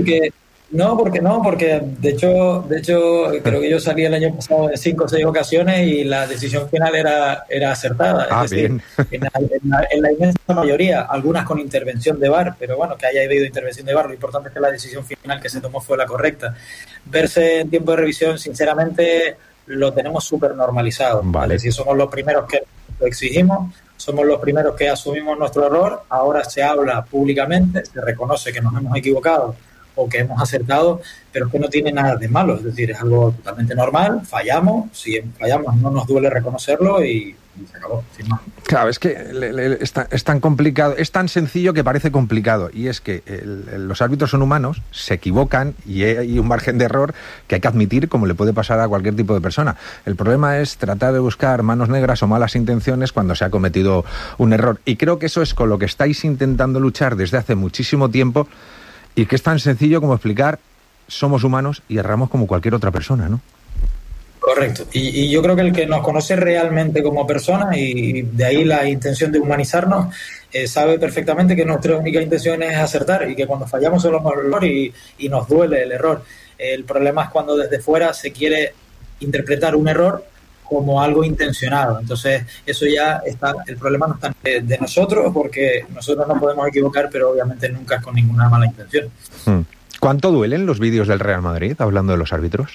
Porque de hecho creo que yo salí el año pasado en 5 o 6 ocasiones y la decisión final era acertada. Es decir, bien. En la inmensa mayoría, algunas con intervención de VAR, pero bueno, que haya habido intervención de VAR, lo importante es que la decisión final que se tomó fue la correcta. Verse en tiempo de revisión, sinceramente, lo tenemos súper normalizado. Vale. Es decir, somos los primeros que lo exigimos, somos los primeros que asumimos nuestro error. Ahora se habla públicamente, se reconoce que nos hemos equivocado o que hemos acertado, pero es que no tiene nada de malo, es decir, es algo totalmente normal. Fallamos, si fallamos no nos duele reconocerlo y se acabó, sin más. Claro, es que es tan complicado, es tan sencillo que parece complicado, y es que los árbitros son humanos, se equivocan y hay un margen de error que hay que admitir, como le puede pasar a cualquier tipo de persona. El problema es tratar de buscar manos negras o malas intenciones cuando se ha cometido un error, y creo que eso es con lo que estáis intentando luchar desde hace muchísimo tiempo, y que es tan sencillo como explicar: somos humanos y erramos como cualquier otra persona, ¿no? Correcto. Y yo creo que el que nos conoce realmente como persona, y de ahí la intención de humanizarnos, sabe perfectamente que nuestra única intención es acertar, y que cuando fallamos somos el error y nos duele el error. El problema es cuando desde fuera se quiere interpretar un error como algo intencionado. Entonces, eso ya está, el problema no está de nosotros, porque nosotros no podemos equivocar, pero obviamente nunca es con ninguna mala intención. ¿Cuánto duelen los vídeos del Real Madrid hablando de los árbitros?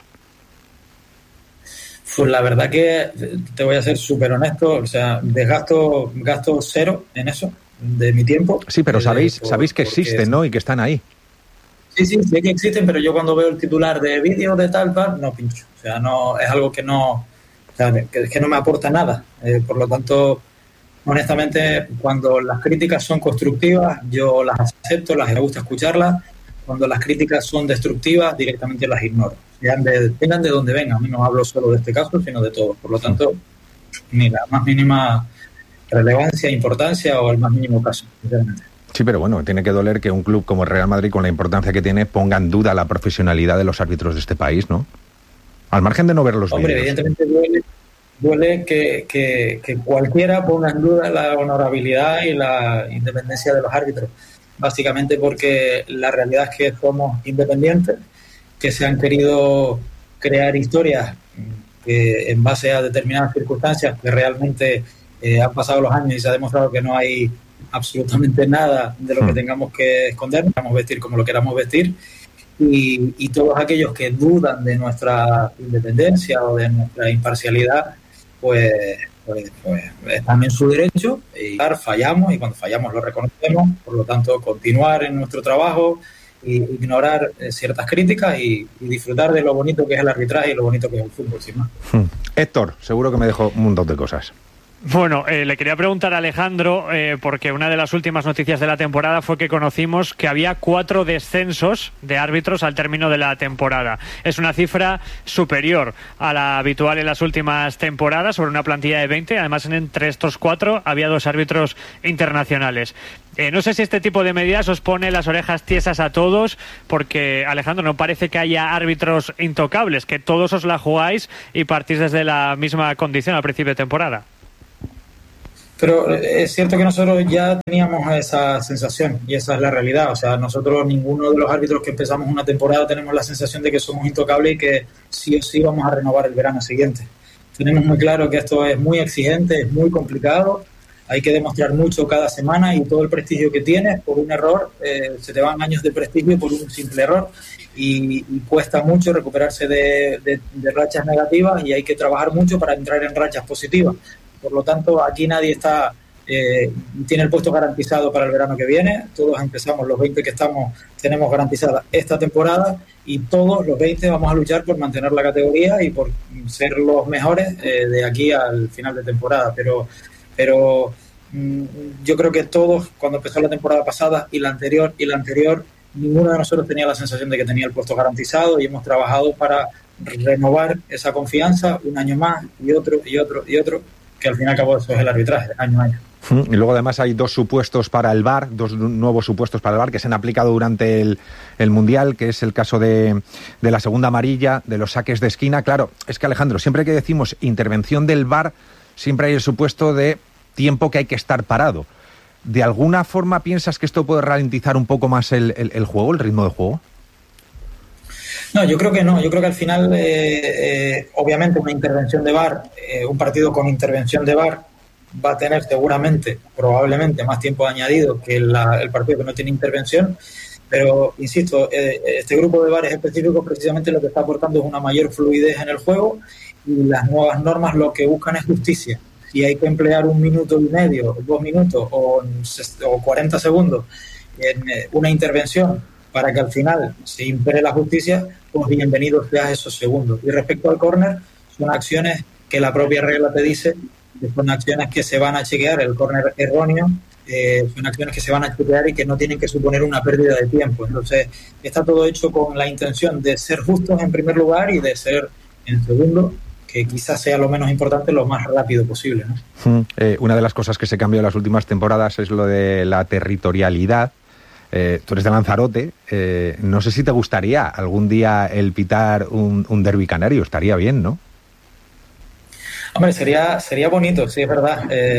Pues la verdad que te voy a ser súper honesto, o sea, gasto cero en eso, de mi tiempo. Sí, pero sabéis que existen, ¿no? Y que están ahí. Sí, sé que existen, pero yo cuando veo el titular de vídeo de tal, no pincho. O sea, no, es algo que no, o sea, que no me aporta nada. Por lo tanto, honestamente, cuando las críticas son constructivas, yo las acepto, me gusta escucharlas. Cuando las críticas son destructivas, directamente las ignoro. Vengan de donde vengan. A mí no hablo solo de este caso, sino de todo. Por lo tanto, ni la más mínima relevancia, importancia o el más mínimo caso, sinceramente. Sí, pero bueno, tiene que doler que un club como el Real Madrid, con la importancia que tiene, ponga en duda la profesionalidad de los árbitros de este país, ¿no? Al margen de no ver los vídeos. Hombre, evidentemente duele que cualquiera ponga en duda la honorabilidad y la independencia de los árbitros. Básicamente porque la realidad es que somos independientes, que se han querido crear historias que en base a determinadas circunstancias que realmente han pasado los años y se ha demostrado que no hay absolutamente nada de lo que tengamos que esconder, podemos vestir como lo queramos vestir, y todos aquellos que dudan de nuestra independencia o de nuestra imparcialidad, pues están en su derecho, y fallamos, y cuando fallamos lo reconocemos. Por lo tanto, continuar en nuestro trabajo e ignorar ciertas críticas y disfrutar de lo bonito que es el arbitraje y lo bonito que es el fútbol, sin más. Héctor, seguro que me dejó un montón de cosas. Bueno, le quería preguntar a Alejandro, porque una de las últimas noticias de la temporada fue que conocimos que había 4 descensos de árbitros al término de la temporada. Es una cifra superior a la habitual en las últimas temporadas, sobre una plantilla de 20. Además, entre estos 4 había 2 árbitros internacionales. No sé si este tipo de medidas os pone las orejas tiesas a todos, porque, Alejandro, no parece que haya árbitros intocables, que todos os la jugáis y partís desde la misma condición al principio de temporada. Pero es cierto que nosotros ya teníamos esa sensación y esa es la realidad. O sea, nosotros, ninguno de los árbitros que empezamos una temporada tenemos la sensación de que somos intocables y que sí o sí vamos a renovar el verano siguiente. Tenemos muy claro que esto es muy exigente, es muy complicado, hay que demostrar mucho cada semana y todo el prestigio que tienes por un error, se te van años de prestigio por un simple error y cuesta mucho recuperarse de rachas negativas y hay que trabajar mucho para entrar en rachas positivas. Por lo tanto, aquí nadie tiene el puesto garantizado para el verano que viene. Todos empezamos, los 20 que estamos, tenemos garantizada esta temporada y todos los 20 vamos a luchar por mantener la categoría y por ser los mejores de aquí al final de temporada. Pero yo creo que todos, cuando empezó la temporada pasada y la anterior, ninguno de nosotros tenía la sensación de que tenía el puesto garantizado y hemos trabajado para renovar esa confianza un año más y otro, que al fin y al cabo eso es el arbitraje, año a año. Y luego además hay 2 supuestos para el VAR, 2 nuevos supuestos para el VAR que se han aplicado durante el Mundial, que es el caso de la segunda amarilla, de los saques de esquina. Claro, es que, Alejandro, siempre que decimos intervención del VAR, siempre hay el supuesto de tiempo que hay que estar parado. ¿De alguna forma piensas que esto puede ralentizar un poco más el juego, el ritmo de juego? No, yo creo que no. Yo creo que al final, obviamente, una intervención de VAR, un partido con intervención de VAR va a tener seguramente, probablemente, más tiempo añadido que el partido que no tiene intervención. Pero, insisto, este grupo de VAR específicos precisamente lo que está aportando es una mayor fluidez en el juego y las nuevas normas lo que buscan es justicia. Si hay que emplear 1 minuto y medio, 2 minutos o 40 segundos en una intervención para que al final se impere la justicia, pues bienvenidos sean esos segundos. Y respecto al córner, son acciones que la propia regla te dice que son acciones que se van a chequear, el córner erróneo, son acciones que se van a chequear y que no tienen que suponer una pérdida de tiempo. Entonces, está todo hecho con la intención de ser justos en primer lugar y de ser, en segundo, que quizás sea lo menos importante, lo más rápido posible, ¿no? Una de las cosas que se cambió en las últimas temporadas es lo de la territorialidad. Tú eres de Lanzarote, no sé si te gustaría algún día el pitar un derbi canario, estaría bien, ¿no? Hombre, sería bonito, sí, es verdad.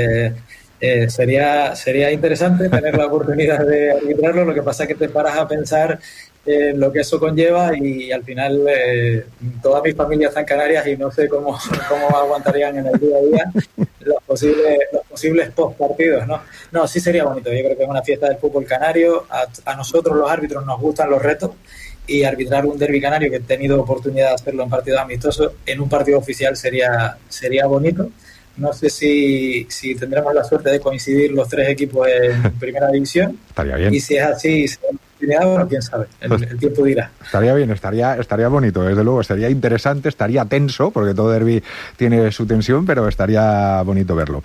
Sería interesante tener la oportunidad de arbitrarlo, lo que pasa es que te paras a pensar lo que eso conlleva y al final toda mi familia está en Canarias y no sé cómo aguantarían en el día a día los posibles post partidos, ¿no? No, sí sería bonito. Yo creo que es una fiesta del fútbol canario. A nosotros los árbitros nos gustan los retos y arbitrar un derbi canario, que he tenido oportunidad de hacerlo en partidos amistosos, en un partido oficial sería bonito. No sé si tendremos la suerte de coincidir los 3 equipos en primera división. Estaría bien. Y si es así, bueno, quién sabe, el tiempo dirá. Estaría bien, estaría bonito, desde luego, sería interesante, estaría tenso, porque todo derbi tiene su tensión, pero estaría bonito verlo.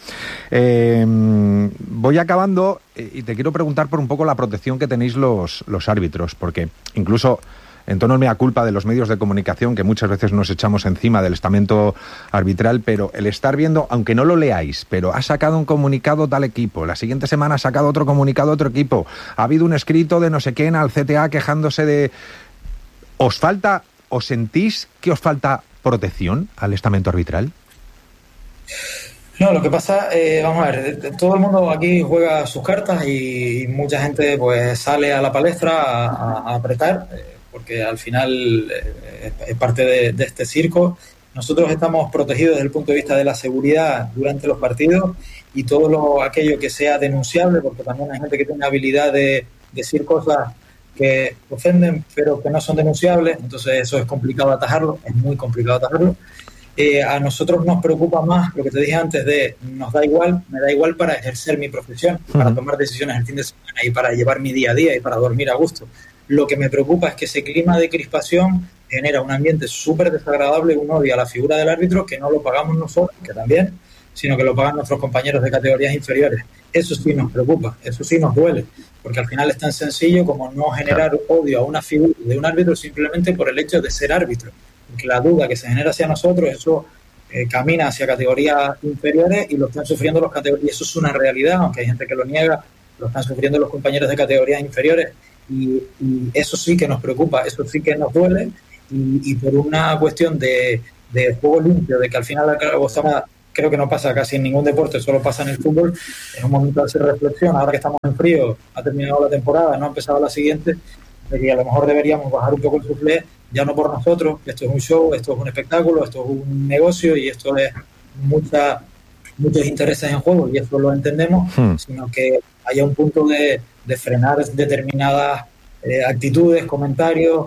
Voy acabando y te quiero preguntar por un poco la protección que tenéis los árbitros, porque incluso en tono mea culpa de los medios de comunicación, que muchas veces nos echamos encima del estamento arbitral, pero el estar viendo, aunque no lo leáis, pero ha sacado un comunicado tal equipo, la siguiente semana ha sacado otro comunicado otro equipo, ha habido un escrito de no sé quién al CTA quejándose de... ¿Os sentís que os falta protección al estamento arbitral? No, lo que pasa, vamos a ver, todo el mundo aquí juega sus cartas y mucha gente pues sale a la palestra a apretar, porque al final es parte de este circo. Nosotros estamos protegidos desde el punto de vista de la seguridad durante los partidos y todo aquello que sea denunciable, porque también hay gente que tiene habilidad de decir cosas que ofenden pero que no son denunciables, entonces eso es complicado atajarlo, es muy complicado atajarlo. A nosotros nos preocupa más lo que te dije antes de me da igual para ejercer mi profesión, para tomar decisiones el fin de semana y para llevar mi día a día y para dormir a gusto. Lo que me preocupa es que ese clima de crispación genera un ambiente súper desagradable, un odio a la figura del árbitro que no lo pagamos nosotros, que también, sino que lo pagan nuestros compañeros de categorías inferiores. Eso sí nos preocupa, eso sí nos duele, porque al final es tan sencillo como no generar odio a una figura de un árbitro simplemente por el hecho de ser árbitro. Porque la duda que se genera hacia nosotros, eso camina hacia categorías inferiores y lo están sufriendo los categorías. Y eso es una realidad, aunque hay gente que lo niega, lo están sufriendo los compañeros de categorías inferiores. Y eso sí que nos preocupa, eso sí que nos duele. Y por una cuestión de juego limpio, de que al final creo que no pasa casi en ningún deporte, solo pasa en el fútbol, es un momento de hacer reflexión. Ahora que estamos en frío, ha terminado la temporada, no ha empezado la siguiente, de que a lo mejor deberíamos bajar un poco el suflé, ya no por nosotros, esto es un show, esto es un espectáculo, esto es un negocio y esto es muchos intereses en juego y eso lo entendemos, sino que haya un punto de frenar determinadas actitudes, comentarios,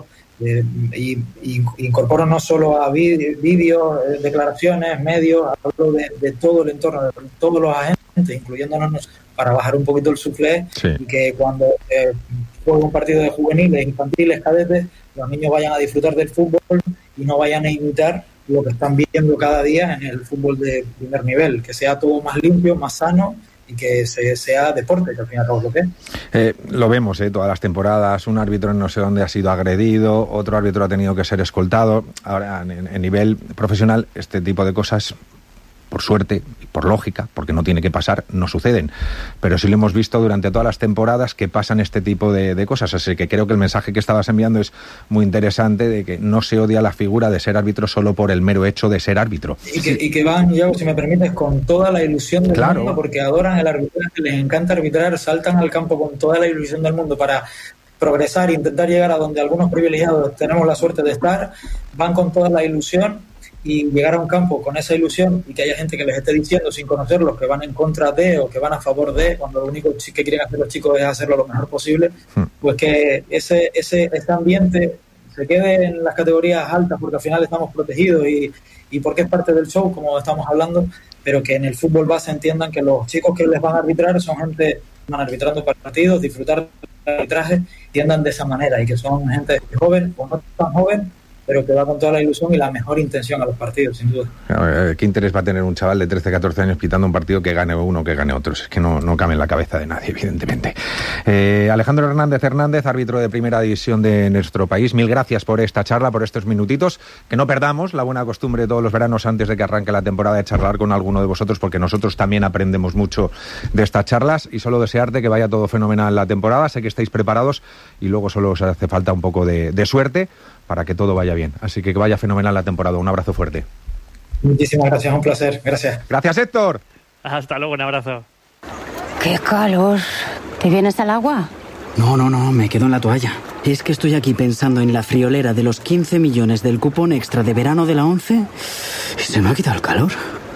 y incorporo no solo a vídeos, declaraciones, medios, hablo de todo el entorno, de todos los agentes, incluyéndonos, para bajar un poquito el suflé y que cuando juegue un partido de juveniles, infantiles, cadetes, los niños vayan a disfrutar del fútbol y no vayan a imitar lo que están viendo cada día en el fútbol de primer nivel, que sea todo más limpio, más sano y que sea deporte, que al fin y al cabo es lo que es. Lo vemos todas las temporadas, un árbitro en no sé dónde ha sido agredido, otro árbitro ha tenido que ser escoltado. Ahora, en nivel profesional, este tipo de cosas, por suerte y por lógica, porque no tiene que pasar, no suceden. Pero sí lo hemos visto durante todas las temporadas que pasan este tipo de cosas. Así que creo que el mensaje que estabas enviando es muy interesante, de que no se odia la figura de ser árbitro solo por el mero hecho de ser árbitro. Y que van, Yago, si me permites, con toda la ilusión del mundo, porque adoran el arbitraje, les encanta arbitrar, saltan al campo con toda la ilusión del mundo para progresar e intentar llegar a donde algunos privilegiados tenemos la suerte de estar. Van con toda la ilusión y llegar a un campo con esa ilusión y que haya gente que les esté diciendo sin conocerlos que van en contra de o que van a favor de, cuando lo único que quieren hacer los chicos es hacerlo lo mejor posible, pues que ese ambiente se quede en las categorías altas, porque al final estamos protegidos y porque es parte del show, como estamos hablando, pero que en el fútbol base entiendan que los chicos que les van a arbitrar son gente que van arbitrando partidos, disfrutar del arbitraje, entiendan de esa manera, y que son gente joven o no tan joven, pero que va con toda la ilusión y la mejor intención a los partidos, sin duda. ¿Qué interés va a tener un chaval de 13, 14 años pitando un partido que gane uno o que gane otro? Es que no cabe en la cabeza de nadie, evidentemente. Alejandro Hernández, árbitro de primera división de nuestro país, mil gracias por esta charla, por estos minutitos. Que no perdamos la buena costumbre de todos los veranos antes de que arranque la temporada de charlar con alguno de vosotros, porque nosotros también aprendemos mucho de estas charlas, y solo desearte que vaya todo fenomenal la temporada. Sé que estáis preparados y luego solo os hace falta un poco de suerte para que todo vaya bien. Así que vaya fenomenal la temporada. Un abrazo fuerte. Muchísimas gracias, un placer. Gracias. Gracias, Héctor. Hasta luego, un abrazo. ¡Qué calor! ¿Te vienes al agua? No, me quedo en la toalla. Es que estoy aquí pensando en la friolera de los 15 millones del cupón extra de verano de la 11 y se me ha quitado el calor.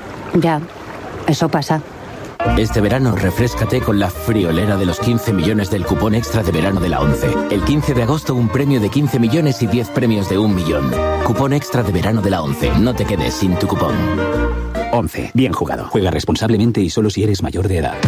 Ya, eso pasa. Este verano refréscate con la friolera de los 15 millones del cupón extra de verano de la 11. El 15 de agosto un premio de 15 millones y 10 premios de 1 millón. Cupón extra de verano de la 11. No te quedes sin tu cupón. 11. Bien jugado. Juega responsablemente y solo si eres mayor de edad.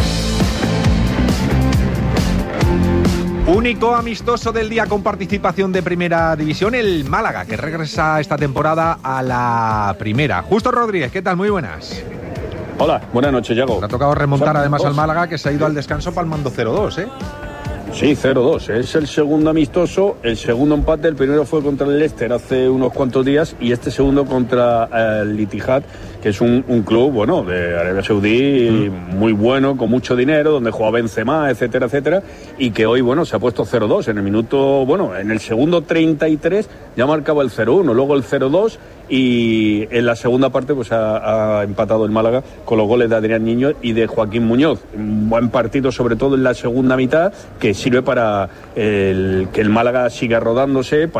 Único amistoso del día con participación de Primera División, el Málaga, que regresa esta temporada a la primera. Justo Rodríguez, ¿qué tal? Muy buenas. Hola, buenas noches, Yago. Le ha tocado remontar además al Málaga, que se ha ido al descanso palmando 0-2, ¿eh? Sí, 0-2. Es el segundo amistoso, el segundo empate. El primero fue contra el Leicester hace unos cuantos días y este segundo contra el Ittihad, que es un club, bueno, de Arabia Saudí, muy bueno, con mucho dinero, donde juega Benzema, etcétera, etcétera, y que hoy, bueno, se ha puesto 0-2. En el minuto, bueno, en el segundo 33 ya marcaba el 0-1, luego el 0-2, y en la segunda parte pues ha empatado el Málaga con los goles de Adrián Niño y de Joaquín Muñoz. Un buen partido, sobre todo en la segunda mitad, que sirve para que el Málaga siga rodándose,